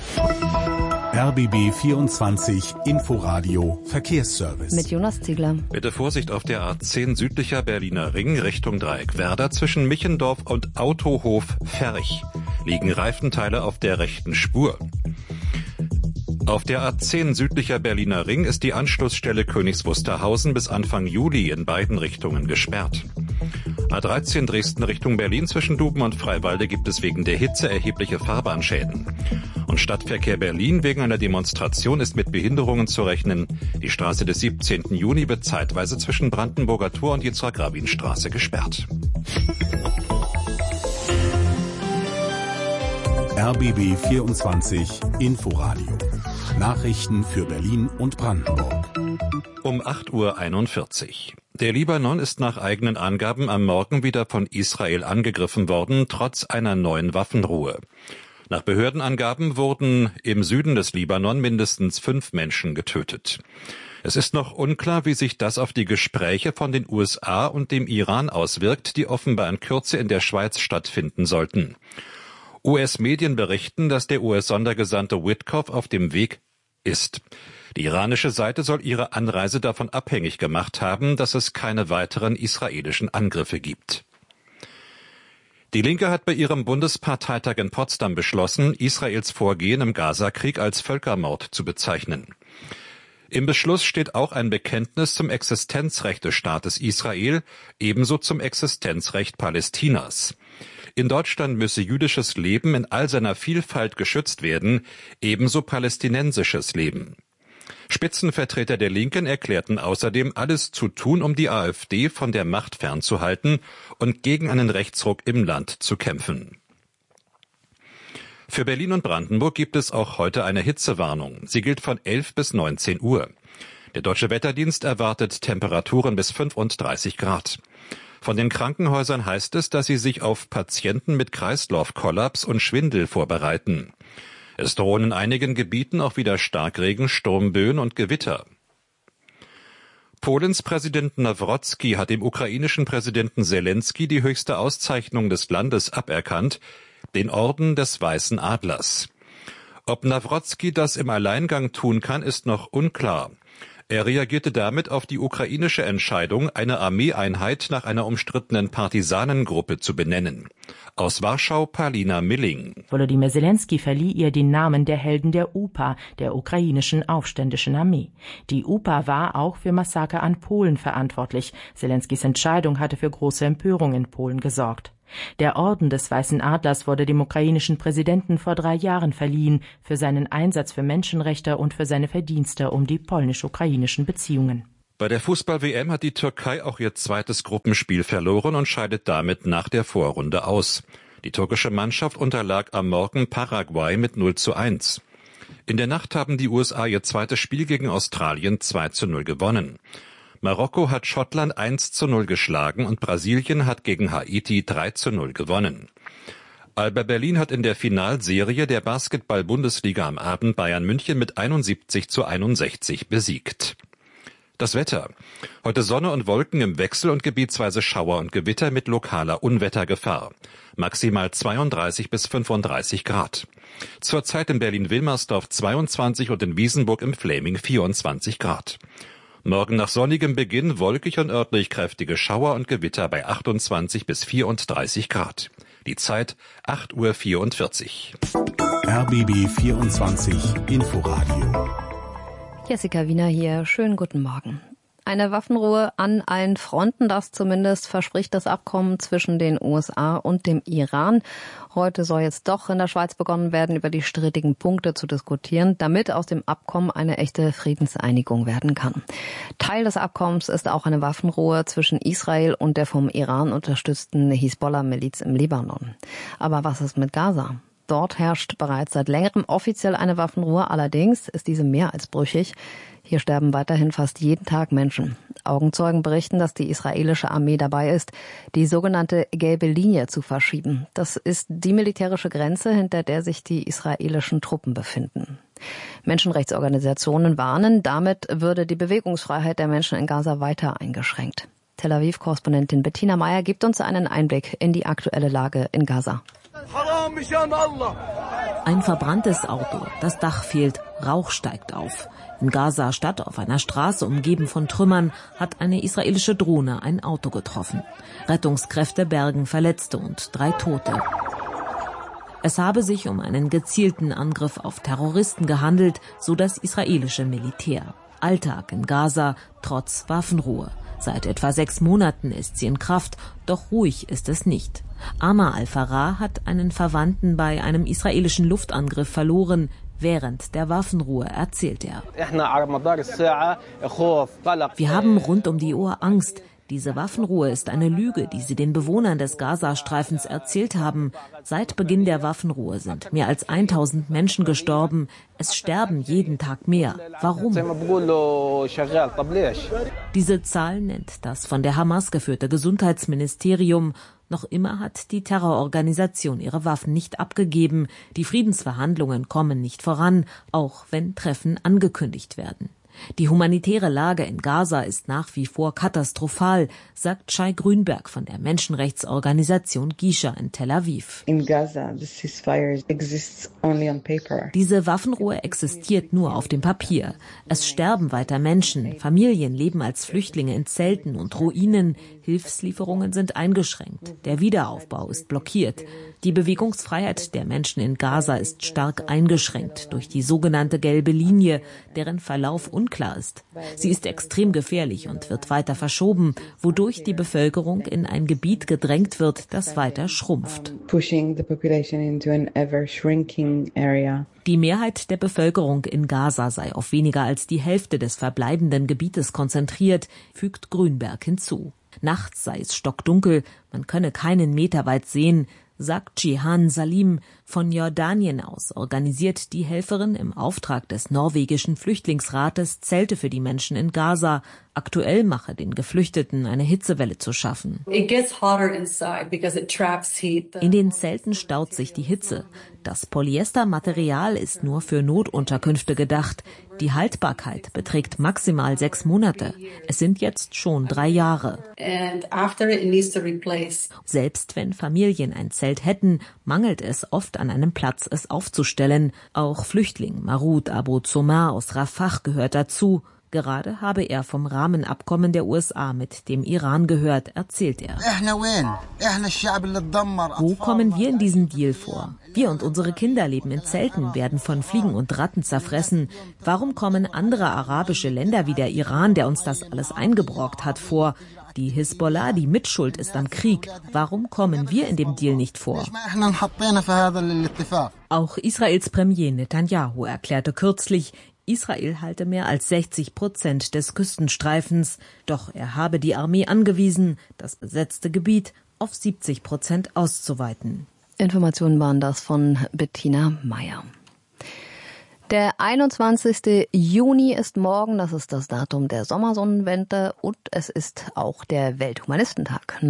RBB 24 Inforadio Verkehrsservice. Mit Jonas Ziegler. Bitte Vorsicht auf der A10 südlicher Berliner Ring Richtung Dreieckwerder zwischen Michendorf und Autohof Ferch liegen Reifenteile auf der rechten Spur. Auf der A10 südlicher Berliner Ring ist die Anschlussstelle Königs Wusterhausen bis Anfang Juli in beiden Richtungen gesperrt. A13 Dresden Richtung Berlin zwischen Duben und Freiwalde gibt es wegen der Hitze erhebliche Fahrbahnschäden. Und Stadtverkehr Berlin wegen einer Demonstration ist mit Behinderungen zu rechnen. Die Straße des 17. Juni wird zeitweise zwischen Brandenburger Tor und Yitzhak-Rabin-Straße gesperrt. RBB 24 Inforadio. Nachrichten für Berlin und Brandenburg. Um 8:41 Uhr. Der Libanon ist nach eigenen Angaben am Morgen wieder von Israel angegriffen worden, trotz einer neuen Waffenruhe. Nach Behördenangaben wurden im Süden des Libanon mindestens 5 Menschen getötet. Es ist noch unklar, wie sich das auf die Gespräche von den USA und dem Iran auswirkt, die offenbar in Kürze in der Schweiz stattfinden sollten. US-Medien berichten, dass der US-Sondergesandte Witkoff auf dem Weg ist. Die iranische Seite soll ihre Anreise davon abhängig gemacht haben, dass es keine weiteren israelischen Angriffe gibt. Die Linke hat bei ihrem Bundesparteitag in Potsdam beschlossen, Israels Vorgehen im Gazakrieg als Völkermord zu bezeichnen. Im Beschluss steht auch ein Bekenntnis zum Existenzrecht des Staates Israel, ebenso zum Existenzrecht Palästinas. In Deutschland müsse jüdisches Leben in all seiner Vielfalt geschützt werden, ebenso palästinensisches Leben. Spitzenvertreter der Linken erklärten außerdem, alles zu tun, um die AfD von der Macht fernzuhalten und gegen einen Rechtsruck im Land zu kämpfen. Für Berlin und Brandenburg gibt es auch heute eine Hitzewarnung. Sie gilt von 11 bis 19 Uhr. Der Deutsche Wetterdienst erwartet Temperaturen bis 35 Grad. Von den Krankenhäusern heißt es, dass sie sich auf Patienten mit Kreislaufkollaps und Schwindel vorbereiten. Es drohen in einigen Gebieten auch wieder Starkregen, Sturmböen und Gewitter. Polens Präsident Nawrocki hat dem ukrainischen Präsidenten Zelensky die höchste Auszeichnung des Landes aberkannt, den Orden des Weißen Adlers. Ob Nawrocki das im Alleingang tun kann, ist noch unklar. Er reagierte damit auf die ukrainische Entscheidung, eine Armeeeinheit nach einer umstrittenen Partisanengruppe zu benennen. Aus Warschau Palina Milling. Volodymyr Zelensky verlieh ihr den Namen der Helden der UPA, der ukrainischen aufständischen Armee. Die UPA war auch für Massaker an Polen verantwortlich. Zelenskys Entscheidung hatte für große Empörung in Polen gesorgt. Der Orden des Weißen Adlers wurde dem ukrainischen Präsidenten vor 3 Jahren verliehen, für seinen Einsatz für Menschenrechte und für seine Verdienste um die polnisch-ukrainischen Beziehungen. Bei der Fußball-WM hat die Türkei auch ihr zweites Gruppenspiel verloren und scheidet damit nach der Vorrunde aus. Die türkische Mannschaft unterlag am Morgen Paraguay mit 0:1. In der Nacht haben die USA ihr zweites Spiel gegen Australien 2:0 gewonnen. Marokko hat Schottland 1:0 geschlagen und Brasilien hat gegen Haiti 3:0 gewonnen. Alba Berlin hat in der Finalserie der Basketball-Bundesliga am Abend Bayern München mit 71:61 besiegt. Das Wetter. Heute Sonne und Wolken im Wechsel und gebietsweise Schauer und Gewitter mit lokaler Unwettergefahr. Maximal 32 bis 35 Grad. Zurzeit in Berlin-Wilmersdorf 22 und in Wiesenburg im Fläming 24 Grad. Morgen nach sonnigem Beginn wolkig und örtlich kräftige Schauer und Gewitter bei 28 bis 34 Grad. Die Zeit 8:44 Uhr. RBB 24 Inforadio. Jessica Wiener hier. Schönen guten Morgen. Eine Waffenruhe an allen Fronten, das zumindest verspricht das Abkommen zwischen den USA und dem Iran. Heute soll jetzt doch in der Schweiz begonnen werden, über die strittigen Punkte zu diskutieren, damit aus dem Abkommen eine echte Friedenseinigung werden kann. Teil des Abkommens ist auch eine Waffenruhe zwischen Israel und der vom Iran unterstützten Hisbollah-Miliz im Libanon. Aber was ist mit Gaza? Dort herrscht bereits seit längerem offiziell eine Waffenruhe, allerdings ist diese mehr als brüchig. Hier sterben weiterhin fast jeden Tag Menschen. Augenzeugen berichten, dass die israelische Armee dabei ist, die sogenannte gelbe Linie zu verschieben. Das ist die militärische Grenze, hinter der sich die israelischen Truppen befinden. Menschenrechtsorganisationen warnen, damit würde die Bewegungsfreiheit der Menschen in Gaza weiter eingeschränkt. Tel Aviv-Korrespondentin Bettina Meyer gibt uns einen Einblick in die aktuelle Lage in Gaza. Ein verbranntes Auto, das Dach fehlt, Rauch steigt auf. In Gaza-Stadt auf einer Straße umgeben von Trümmern hat eine israelische Drohne ein Auto getroffen. Rettungskräfte bergen Verletzte und 3 Tote. Es habe sich um einen gezielten Angriff auf Terroristen gehandelt, so das israelische Militär. Alltag in Gaza trotz Waffenruhe. Seit etwa 6 Monaten ist sie in Kraft, doch ruhig ist es nicht. Amar al-Farah hat einen Verwandten bei einem israelischen Luftangriff verloren. Während der Waffenruhe erzählt er: Wir haben rund um die Uhr Angst. Diese Waffenruhe ist eine Lüge, die sie den Bewohnern des Gazastreifens erzählt haben. Seit Beginn der Waffenruhe sind mehr als 1000 Menschen gestorben. Es sterben jeden Tag mehr. Warum? Diese Zahl nennt das von der Hamas geführte Gesundheitsministerium. Noch immer hat die Terrororganisation ihre Waffen nicht abgegeben. Die Friedensverhandlungen kommen nicht voran, auch wenn Treffen angekündigt werden. Die humanitäre Lage in Gaza ist nach wie vor katastrophal, sagt Shai Grünberg von der Menschenrechtsorganisation Gisha in Tel Aviv. In Gaza, the ceasefire exists only on paper. Diese Waffenruhe existiert nur auf dem Papier. Es sterben weiter Menschen, Familien leben als Flüchtlinge in Zelten und Ruinen, Hilfslieferungen sind eingeschränkt, der Wiederaufbau ist blockiert. Die Bewegungsfreiheit der Menschen in Gaza ist stark eingeschränkt durch die sogenannte gelbe Linie, deren Verlauf unklar ist. Sie ist extrem gefährlich und wird weiter verschoben, wodurch die Bevölkerung in ein Gebiet gedrängt wird, das weiter schrumpft. Pushing the population into an ever shrinking area. Die Mehrheit der Bevölkerung in Gaza sei auf weniger als die Hälfte des verbleibenden Gebietes konzentriert, fügt Grünberg hinzu. Nachts sei es stockdunkel, man könne keinen Meter weit sehen, sagt Jihan Salim. Von Jordanien aus organisiert die Helferin im Auftrag des norwegischen Flüchtlingsrates Zelte für die Menschen in Gaza. Aktuell mache den Geflüchteten eine Hitzewelle zu schaffen. In den Zelten staut sich die Hitze. Das Polyestermaterial ist nur für Notunterkünfte gedacht. Die Haltbarkeit beträgt maximal 6 Monate. Es sind jetzt schon 3 Jahre. Selbst wenn Familien ein Zelt hätten, mangelt es oft an einem Platz, es aufzustellen. Auch Flüchtling Marud Abu Zomar aus Rafah gehört dazu. Gerade habe er vom Rahmenabkommen der USA mit dem Iran gehört, erzählt er. Wo kommen wir in diesen Deal vor? Wir und unsere Kinder leben in Zelten, werden von Fliegen und Ratten zerfressen. Warum kommen andere arabische Länder wie der Iran, der uns das alles eingebrockt hat, vor? Die Hisbollah, die Mitschuld ist am Krieg. Warum kommen wir in dem Deal nicht vor? Auch Israels Premier Netanyahu erklärte kürzlich, Israel halte mehr als 60% des Küstenstreifens. Doch er habe die Armee angewiesen, das besetzte Gebiet auf 70% auszuweiten. Informationen waren das von Bettina Meyer. Der 21. Juni ist morgen, das ist das Datum der Sommersonnenwende und es ist auch der Welthumanistentag.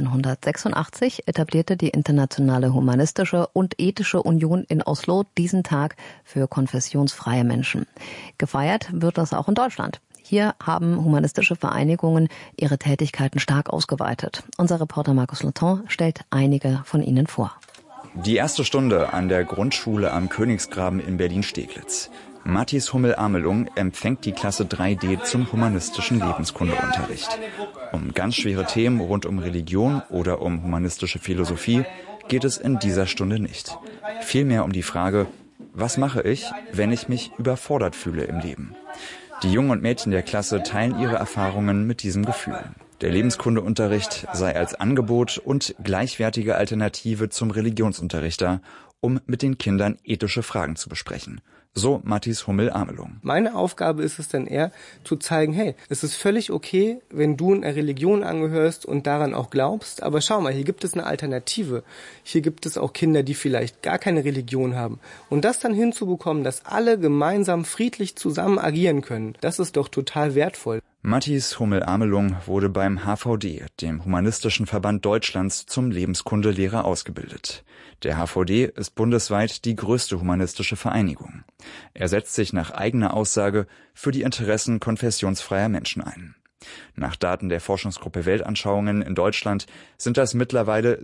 1986 etablierte die Internationale Humanistische und Ethische Union in Oslo diesen Tag für konfessionsfreie Menschen. Gefeiert wird das auch in Deutschland. Hier haben humanistische Vereinigungen ihre Tätigkeiten stark ausgeweitet. Unser Reporter Markus Laton stellt einige von ihnen vor. Die erste Stunde an der Grundschule am Königsgraben in Berlin-Steglitz. Mathis Hummel-Amelung empfängt die Klasse 3D zum humanistischen Lebenskundeunterricht. Um ganz schwere Themen rund um Religion oder um humanistische Philosophie geht es in dieser Stunde nicht. Vielmehr um die Frage, was mache ich, wenn ich mich überfordert fühle im Leben? Die Jungen und Mädchen der Klasse teilen ihre Erfahrungen mit diesem Gefühl. Der Lebenskundeunterricht sei als Angebot und gleichwertige Alternative zum Religionsunterricht da, um mit den Kindern ethische Fragen zu besprechen. So Mathis Hummel-Amelung. Meine Aufgabe ist es dann eher zu zeigen, hey, es ist völlig okay, wenn du einer Religion angehörst und daran auch glaubst, aber schau mal, hier gibt es eine Alternative. Hier gibt es auch Kinder, die vielleicht gar keine Religion haben. Und das dann hinzubekommen, dass alle gemeinsam friedlich zusammen agieren können, das ist doch total wertvoll. Mathis Hummel-Amelung wurde beim HVD, dem Humanistischen Verband Deutschlands, zum Lebenskundelehrer ausgebildet. Der HVD ist bundesweit die größte humanistische Vereinigung. Er setzt sich nach eigener Aussage für die Interessen konfessionsfreier Menschen ein. Nach Daten der Forschungsgruppe Weltanschauungen in Deutschland sind das mittlerweile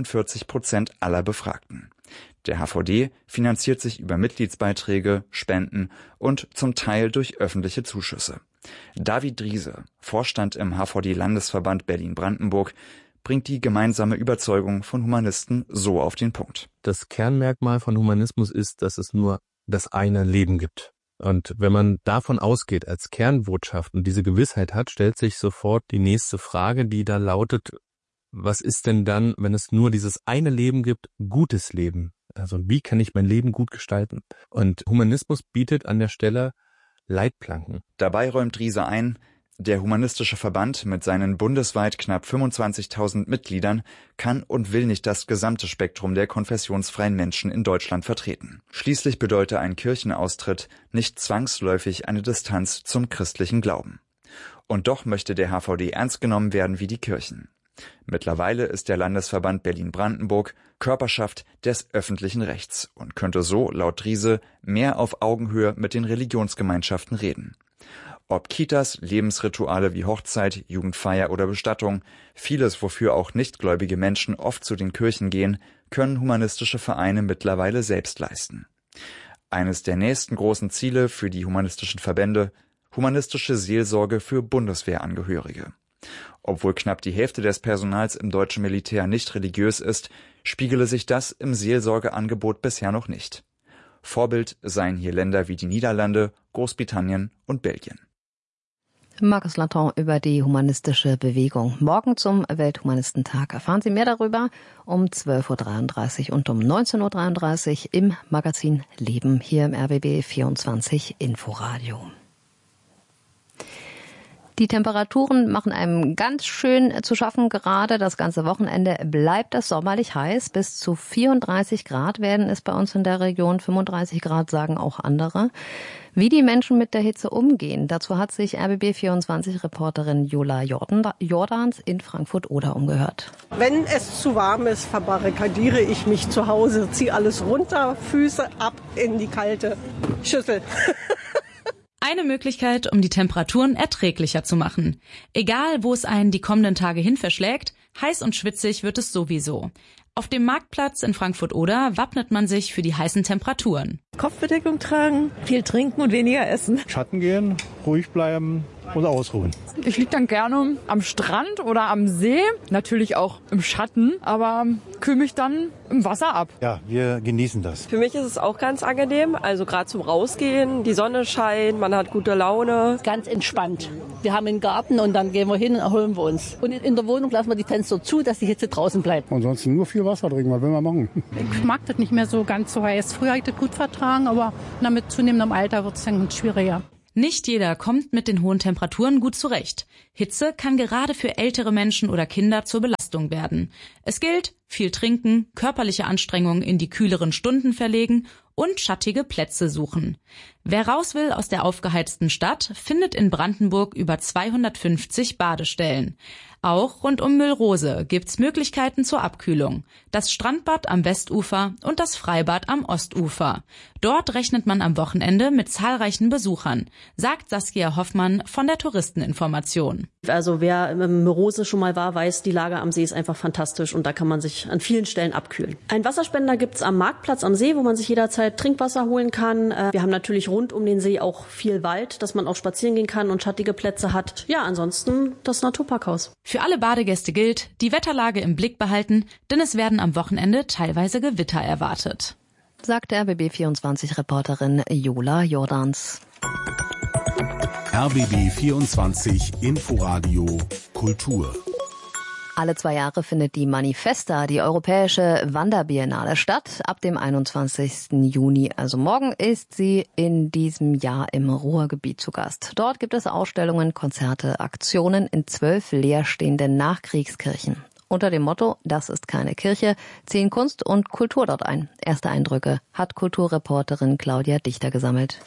47% aller Befragten. Der HVD finanziert sich über Mitgliedsbeiträge, Spenden und zum Teil durch öffentliche Zuschüsse. David Driese, Vorstand im HVD-Landesverband Berlin-Brandenburg, bringt die gemeinsame Überzeugung von Humanisten so auf den Punkt. Das Kernmerkmal von Humanismus ist, dass es nur das eine Leben gibt. Und wenn man davon ausgeht als Kernbotschaft und diese Gewissheit hat, stellt sich sofort die nächste Frage, die da lautet, was ist denn dann, wenn es nur dieses eine Leben gibt, gutes Leben? Also wie kann ich mein Leben gut gestalten? Und Humanismus bietet an der Stelle Leitplanken. Dabei räumt Driese ein, der Humanistische Verband mit seinen bundesweit knapp 25.000 Mitgliedern kann und will nicht das gesamte Spektrum der konfessionsfreien Menschen in Deutschland vertreten. Schließlich bedeutet ein Kirchenaustritt nicht zwangsläufig eine Distanz zum christlichen Glauben. Und doch möchte der HVD ernst genommen werden wie die Kirchen. Mittlerweile ist der Landesverband Berlin-Brandenburg Körperschaft des öffentlichen Rechts und könnte so, laut Driese, mehr auf Augenhöhe mit den Religionsgemeinschaften reden. Ob Kitas, Lebensrituale wie Hochzeit, Jugendfeier oder Bestattung, vieles, wofür auch nichtgläubige Menschen oft zu den Kirchen gehen, können humanistische Vereine mittlerweile selbst leisten. Eines der nächsten großen Ziele für die humanistischen Verbände: humanistische Seelsorge für Bundeswehrangehörige. Obwohl knapp die Hälfte des Personals im deutschen Militär nicht religiös ist, spiegele sich das im Seelsorgeangebot bisher noch nicht. Vorbild seien hier Länder wie die Niederlande, Großbritannien und Belgien. Markus Laton über die humanistische Bewegung. Morgen zum Welthumanistentag erfahren Sie mehr darüber um 12.33 Uhr und um 19.33 Uhr im Magazin Leben hier im RBB 24 Inforadio. Die Temperaturen machen einem ganz schön zu schaffen gerade. Das ganze Wochenende bleibt es sommerlich heiß. Bis zu 34 Grad werden es bei uns in der Region. 35 Grad sagen auch andere. Wie die Menschen mit der Hitze umgehen, dazu hat sich RBB24-Reporterin Jola Jordans in Frankfurt-Oder umgehört. Wenn es zu warm ist, verbarrikadiere ich mich zu Hause, ziehe alles runter, Füße ab in die kalte Schüssel. Eine Möglichkeit, um die Temperaturen erträglicher zu machen. Egal, wo es einen die kommenden Tage hin verschlägt, heiß und schwitzig wird es sowieso. Auf dem Marktplatz in Frankfurt-Oder wappnet man sich für die heißen Temperaturen. Kopfbedeckung tragen, viel trinken und weniger essen. Schatten gehen, ruhig bleiben und ausruhen. Ich liege dann gerne am Strand oder am See, natürlich auch im Schatten, aber kühle mich dann im Wasser ab. Ja, wir genießen das. Für mich ist es auch ganz angenehm, also gerade zum Rausgehen, die Sonne scheint, man hat gute Laune. Ganz entspannt. Wir haben einen Garten und dann gehen wir hin und erholen wir uns. Und in der Wohnung lassen wir die Fenster zu, dass die Hitze draußen bleibt. Ansonsten nur viel Wasser trinken, was will man machen? Ich mag das nicht mehr so ganz so heiß. Früher habe ich das gut vertragen, aber mit zunehmendem Alter wird es dann schwieriger. Nicht jeder kommt mit den hohen Temperaturen gut zurecht. Hitze kann gerade für ältere Menschen oder Kinder zur Belastung werden. Es gilt, viel trinken, körperliche Anstrengungen in die kühleren Stunden verlegen und schattige Plätze suchen. Wer raus will aus der aufgeheizten Stadt, findet in Brandenburg über 250 Badestellen. Auch rund um Müllrose gibt's Möglichkeiten zur Abkühlung. Das Strandbad am Westufer und das Freibad am Ostufer. Dort rechnet man am Wochenende mit zahlreichen Besuchern, sagt Saskia Hoffmann von der Touristeninformation. Also wer im Müllrose schon mal war, weiß, die Lage am See ist einfach fantastisch und da kann man sich an vielen Stellen abkühlen. Ein Wasserspender gibt's am Marktplatz am See, wo man sich jederzeit Trinkwasser holen kann. Wir haben natürlich rund um den See auch viel Wald, dass man auch spazieren gehen kann und schattige Plätze hat. Ja, ansonsten das Naturparkhaus. Für alle Badegäste gilt, die Wetterlage im Blick behalten, denn es werden am Wochenende teilweise Gewitter erwartet. Sagt RBB24-Reporterin Jola Jordans. RBB24 Inforadio Kultur. Alle 2 Jahre findet die Manifesta, die Europäische Wanderbiennale, statt. Ab dem 21. Juni, also morgen, ist sie in diesem Jahr im Ruhrgebiet zu Gast. Dort gibt es Ausstellungen, Konzerte, Aktionen in 12 leerstehenden Nachkriegskirchen. Unter dem Motto "Das ist keine Kirche" ziehen Kunst und Kultur dort ein. Erste Eindrücke hat Kulturreporterin Claudia Dichter gesammelt.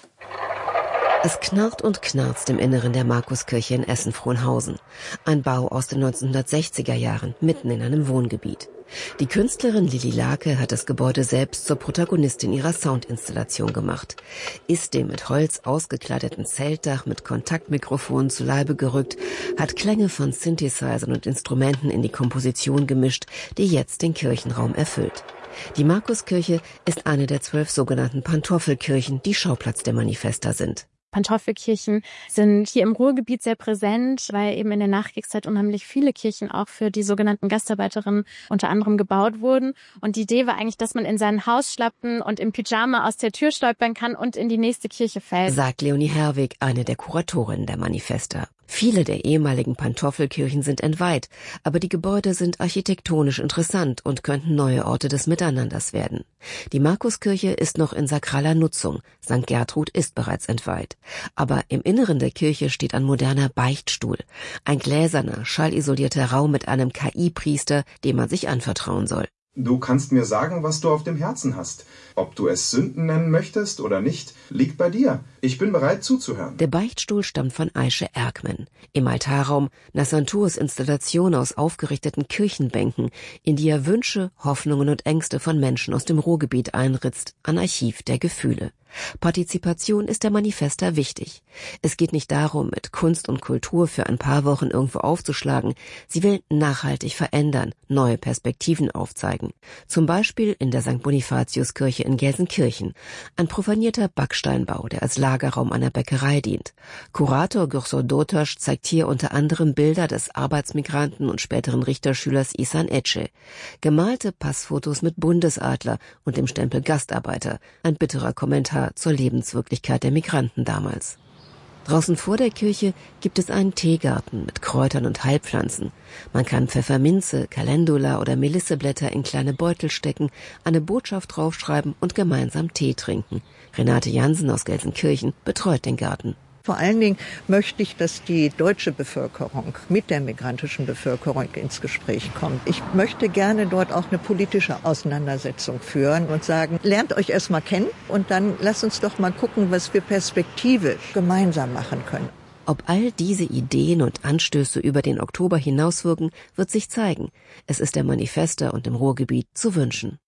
Es knarrt und knarzt im Inneren der Markuskirche in Essen-Frohnhausen. Ein Bau aus den 1960er Jahren, mitten in einem Wohngebiet. Die Künstlerin Lili Lake hat das Gebäude selbst zur Protagonistin ihrer Soundinstallation gemacht. Ist dem mit Holz ausgekleideten Zeltdach mit Kontaktmikrofonen zu Leibe gerückt, hat Klänge von Synthesizern und Instrumenten in die Komposition gemischt, die jetzt den Kirchenraum erfüllt. Die Markuskirche ist eine der 12 sogenannten Pantoffelkirchen, die Schauplatz der Manifesta sind. Pantoffelkirchen sind hier im Ruhrgebiet sehr präsent, weil eben in der Nachkriegszeit unheimlich viele Kirchen auch für die sogenannten Gastarbeiterinnen unter anderem gebaut wurden. Und die Idee war eigentlich, dass man in sein Haus schlappen und im Pyjama aus der Tür stolpern kann und in die nächste Kirche fällt. Sagt Leonie Herwig, eine der Kuratorinnen der Manifesta. Viele der ehemaligen Pantoffelkirchen sind entweiht, aber die Gebäude sind architektonisch interessant und könnten neue Orte des Miteinanders werden. Die Markuskirche ist noch in sakraler Nutzung, St. Gertrud ist bereits entweiht. Aber im Inneren der Kirche steht ein moderner Beichtstuhl, ein gläserner, schallisolierter Raum mit einem KI-Priester, dem man sich anvertrauen soll. Du kannst mir sagen, was du auf dem Herzen hast. Ob du es Sünden nennen möchtest oder nicht, liegt bei dir. Ich bin bereit zuzuhören. Der Beichtstuhl stammt von Aische Erkmann. Im Altarraum Nassanturs Installation aus aufgerichteten Kirchenbänken, in die er Wünsche, Hoffnungen und Ängste von Menschen aus dem Ruhrgebiet einritzt, ein Archiv der Gefühle. Partizipation ist der Manifesta wichtig. Es geht nicht darum, mit Kunst und Kultur für ein paar Wochen irgendwo aufzuschlagen. Sie will nachhaltig verändern, neue Perspektiven aufzeigen. Zum Beispiel in der St. Bonifatiuskirche in Gelsenkirchen. Ein profanierter Backsteinbau, der als Lagerraum einer Bäckerei dient. Kurator Gürsor Dotasch zeigt hier unter anderem Bilder des Arbeitsmigranten und späteren Richterschülers Ihsan Ece. Gemalte Passfotos mit Bundesadler und dem Stempel Gastarbeiter. Ein bitterer Kommentar zur Lebenswirklichkeit der Migranten damals. Draußen vor der Kirche gibt es einen Teegarten mit Kräutern und Heilpflanzen. Man kann Pfefferminze, Calendula oder Melisseblätter in kleine Beutel stecken, eine Botschaft draufschreiben und gemeinsam Tee trinken. Renate Jansen aus Gelsenkirchen betreut den Garten. Vor allen Dingen möchte ich, dass die deutsche Bevölkerung mit der migrantischen Bevölkerung ins Gespräch kommt. Ich möchte gerne dort auch eine politische Auseinandersetzung führen und sagen, lernt euch erstmal kennen und dann lasst uns doch mal gucken, was wir perspektivisch gemeinsam machen können. Ob all diese Ideen und Anstöße über den Oktober hinauswirken, wird sich zeigen. Es ist der Manifesta und im Ruhrgebiet zu wünschen.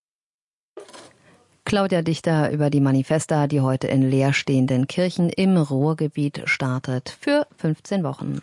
Claudia Dichter über die Manifesta, die heute in leerstehenden Kirchen im Ruhrgebiet startet, für 15 Wochen.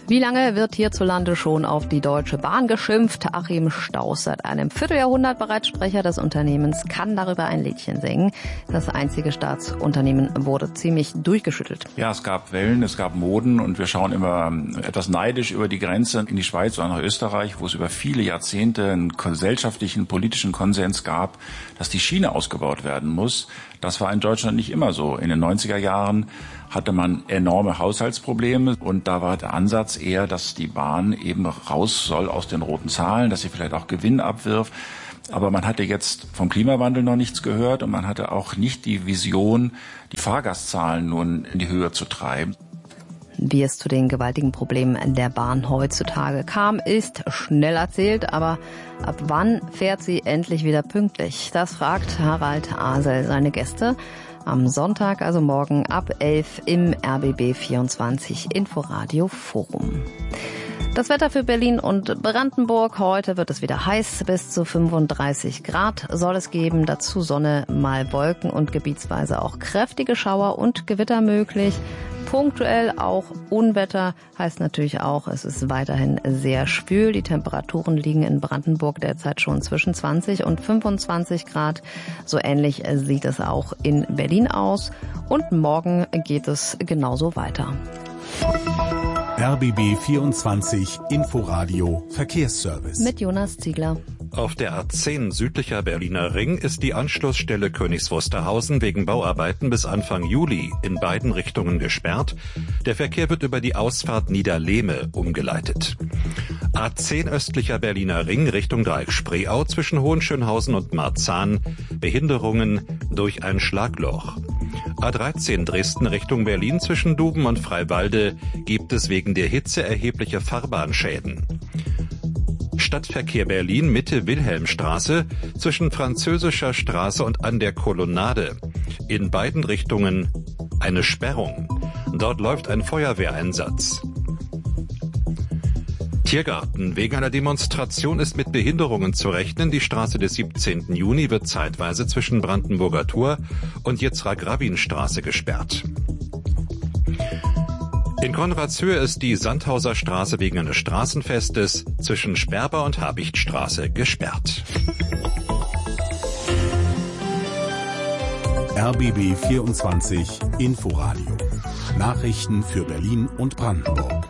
Wie lange wird hierzulande schon auf die Deutsche Bahn geschimpft? Achim Stauß, seit einem Vierteljahrhundert bereits Sprecher des Unternehmens, kann darüber ein Liedchen singen. Das einzige Staatsunternehmen wurde ziemlich durchgeschüttelt. Ja, es gab Wellen, es gab Moden und wir schauen immer etwas neidisch über die Grenze in die Schweiz oder nach Österreich, wo es über viele Jahrzehnte einen gesellschaftlichen, politischen Konsens gab, dass die Schiene ausgebaut werden muss. Das war in Deutschland nicht immer so. In den 90er Jahren hatte man enorme Haushaltsprobleme und da war der Ansatz eher, dass die Bahn eben raus soll aus den roten Zahlen, dass sie vielleicht auch Gewinn abwirft. Aber man hatte jetzt vom Klimawandel noch nichts gehört und man hatte auch nicht die Vision, die Fahrgastzahlen nun in die Höhe zu treiben. Wie es zu den gewaltigen Problemen der Bahn heutzutage kam, ist schnell erzählt, aber ab wann fährt sie endlich wieder pünktlich? Das fragt Harald Asel seine Gäste am Sonntag, also morgen ab 11 im RBB 24 Inforadio Forum. Das Wetter für Berlin und Brandenburg. Heute wird es wieder heiß, bis zu 35 Grad soll es geben. Dazu Sonne, mal Wolken und gebietsweise auch kräftige Schauer und Gewitter möglich. Punktuell auch Unwetter, heißt natürlich auch, es ist weiterhin sehr schwül. Die Temperaturen liegen in Brandenburg derzeit schon zwischen 20 und 25 Grad. So ähnlich sieht es auch in Berlin aus. Und morgen geht es genauso weiter. RBB 24 Inforadio Verkehrsservice. Mit Jonas Ziegler. Auf der A10 südlicher Berliner Ring ist die Anschlussstelle Königs Wusterhausen wegen Bauarbeiten bis Anfang Juli in beiden Richtungen gesperrt. Der Verkehr wird über die Ausfahrt Niederlehme umgeleitet. A10 östlicher Berliner Ring Richtung Dreieck Spreeau zwischen Hohenschönhausen und Marzahn. Behinderungen durch ein Schlagloch. A13 Dresden Richtung Berlin zwischen Duben und Freiwalde gibt es wegen der Hitze erhebliche Fahrbahnschäden. Stadtverkehr Berlin Mitte Wilhelmstraße zwischen Französischer Straße und an der Kolonnade. In beiden Richtungen eine Sperrung. Dort läuft ein Feuerwehreinsatz. Tiergarten. Wegen einer Demonstration ist mit Behinderungen zu rechnen. Die Straße des 17. Juni wird zeitweise zwischen Brandenburger Tor und Yitzhak-Rabin-Straße gesperrt. In Konradshöhe ist die Sandhauser Straße wegen eines Straßenfestes zwischen Sperber und Habichtstraße gesperrt. RBB 24 Inforadio. Nachrichten für Berlin und Brandenburg.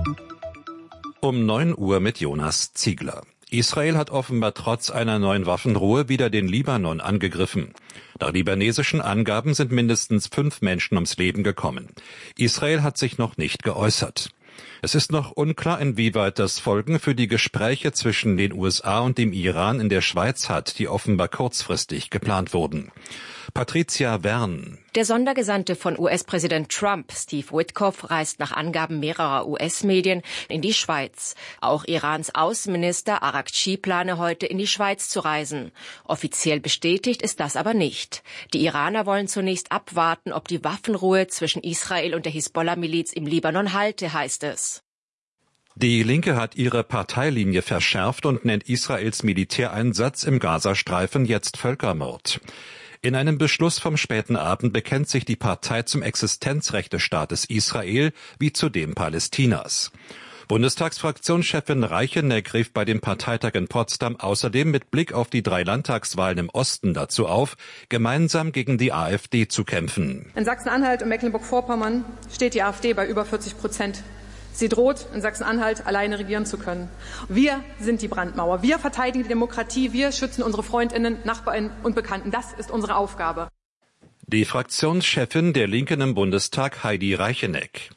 Um 9 Uhr mit Jonas Ziegler. Israel hat offenbar trotz einer neuen Waffenruhe wieder den Libanon angegriffen. Nach libanesischen Angaben sind mindestens 5 Menschen ums Leben gekommen. Israel hat sich noch nicht geäußert. Es ist noch unklar, inwieweit das Folgen für die Gespräche zwischen den USA und dem Iran in der Schweiz hat, die offenbar kurzfristig geplant wurden. Patricia Wern. Der Sondergesandte von US-Präsident Trump, Steve Witkoff, reist nach Angaben mehrerer US-Medien in die Schweiz. Auch Irans Außenminister Araghchi plane heute in die Schweiz zu reisen. Offiziell bestätigt ist das aber nicht. Die Iraner wollen zunächst abwarten, ob die Waffenruhe zwischen Israel und der Hisbollah-Miliz im Libanon halte, heißt es. Die Linke hat ihre Parteilinie verschärft und nennt Israels Militäreinsatz im Gazastreifen jetzt Völkermord. In einem Beschluss vom späten Abend bekennt sich die Partei zum Existenzrecht des Staates Israel wie zu dem Palästinas. Bundestagsfraktionschefin Reicheneck rief bei dem Parteitag in Potsdam außerdem mit Blick auf die 3 Landtagswahlen im Osten dazu auf, gemeinsam gegen die AfD zu kämpfen. In Sachsen-Anhalt und Mecklenburg-Vorpommern steht die AfD bei über 40%. Sie droht, in Sachsen-Anhalt alleine regieren zu können. Wir sind die Brandmauer. Wir verteidigen die Demokratie. Wir schützen unsere Freundinnen, Nachbarn und Bekannten. Das ist unsere Aufgabe. Die Fraktionschefin der Linken im Bundestag, Heidi Reicheneck.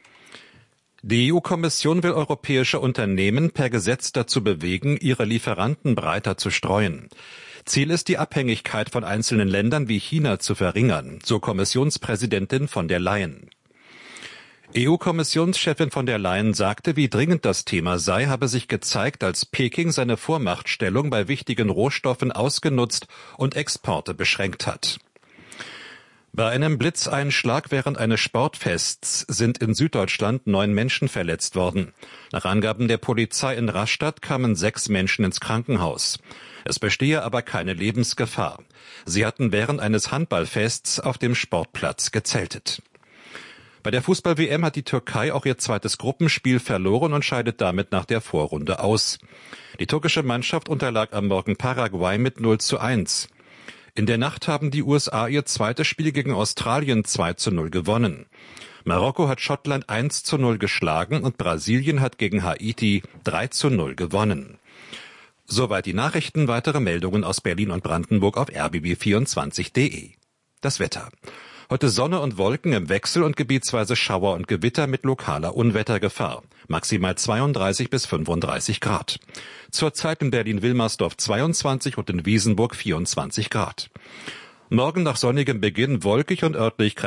Die EU-Kommission will europäische Unternehmen per Gesetz dazu bewegen, ihre Lieferanten breiter zu streuen. Ziel ist, die Abhängigkeit von einzelnen Ländern wie China zu verringern, so Kommissionspräsidentin von der Leyen. EU-Kommissionschefin von der Leyen sagte, wie dringend das Thema sei, habe sich gezeigt, als Peking seine Vormachtstellung bei wichtigen Rohstoffen ausgenutzt und Exporte beschränkt hat. Bei einem Blitzeinschlag während eines Sportfests sind in Süddeutschland 9 Menschen verletzt worden. Nach Angaben der Polizei in Rastatt kamen 6 Menschen ins Krankenhaus. Es bestehe aber keine Lebensgefahr. Sie hatten während eines Handballfests auf dem Sportplatz gezeltet. Bei der Fußball-WM hat die Türkei auch ihr zweites Gruppenspiel verloren und scheidet damit nach der Vorrunde aus. Die türkische Mannschaft unterlag am Morgen Paraguay mit 0:1. In der Nacht haben die USA ihr zweites Spiel gegen Australien 2:0 gewonnen. Marokko hat Schottland 1:0 geschlagen und Brasilien hat gegen Haiti 3:0 gewonnen. Soweit die Nachrichten. Weitere Meldungen aus Berlin und Brandenburg auf rbb24.de. Das Wetter. Heute Sonne und Wolken im Wechsel und gebietsweise Schauer und Gewitter mit lokaler Unwettergefahr. Maximal 32 bis 35 Grad. Zurzeit in Berlin-Wilmersdorf 22 und in Wiesenburg 24 Grad. Morgen nach sonnigem Beginn wolkig und örtlich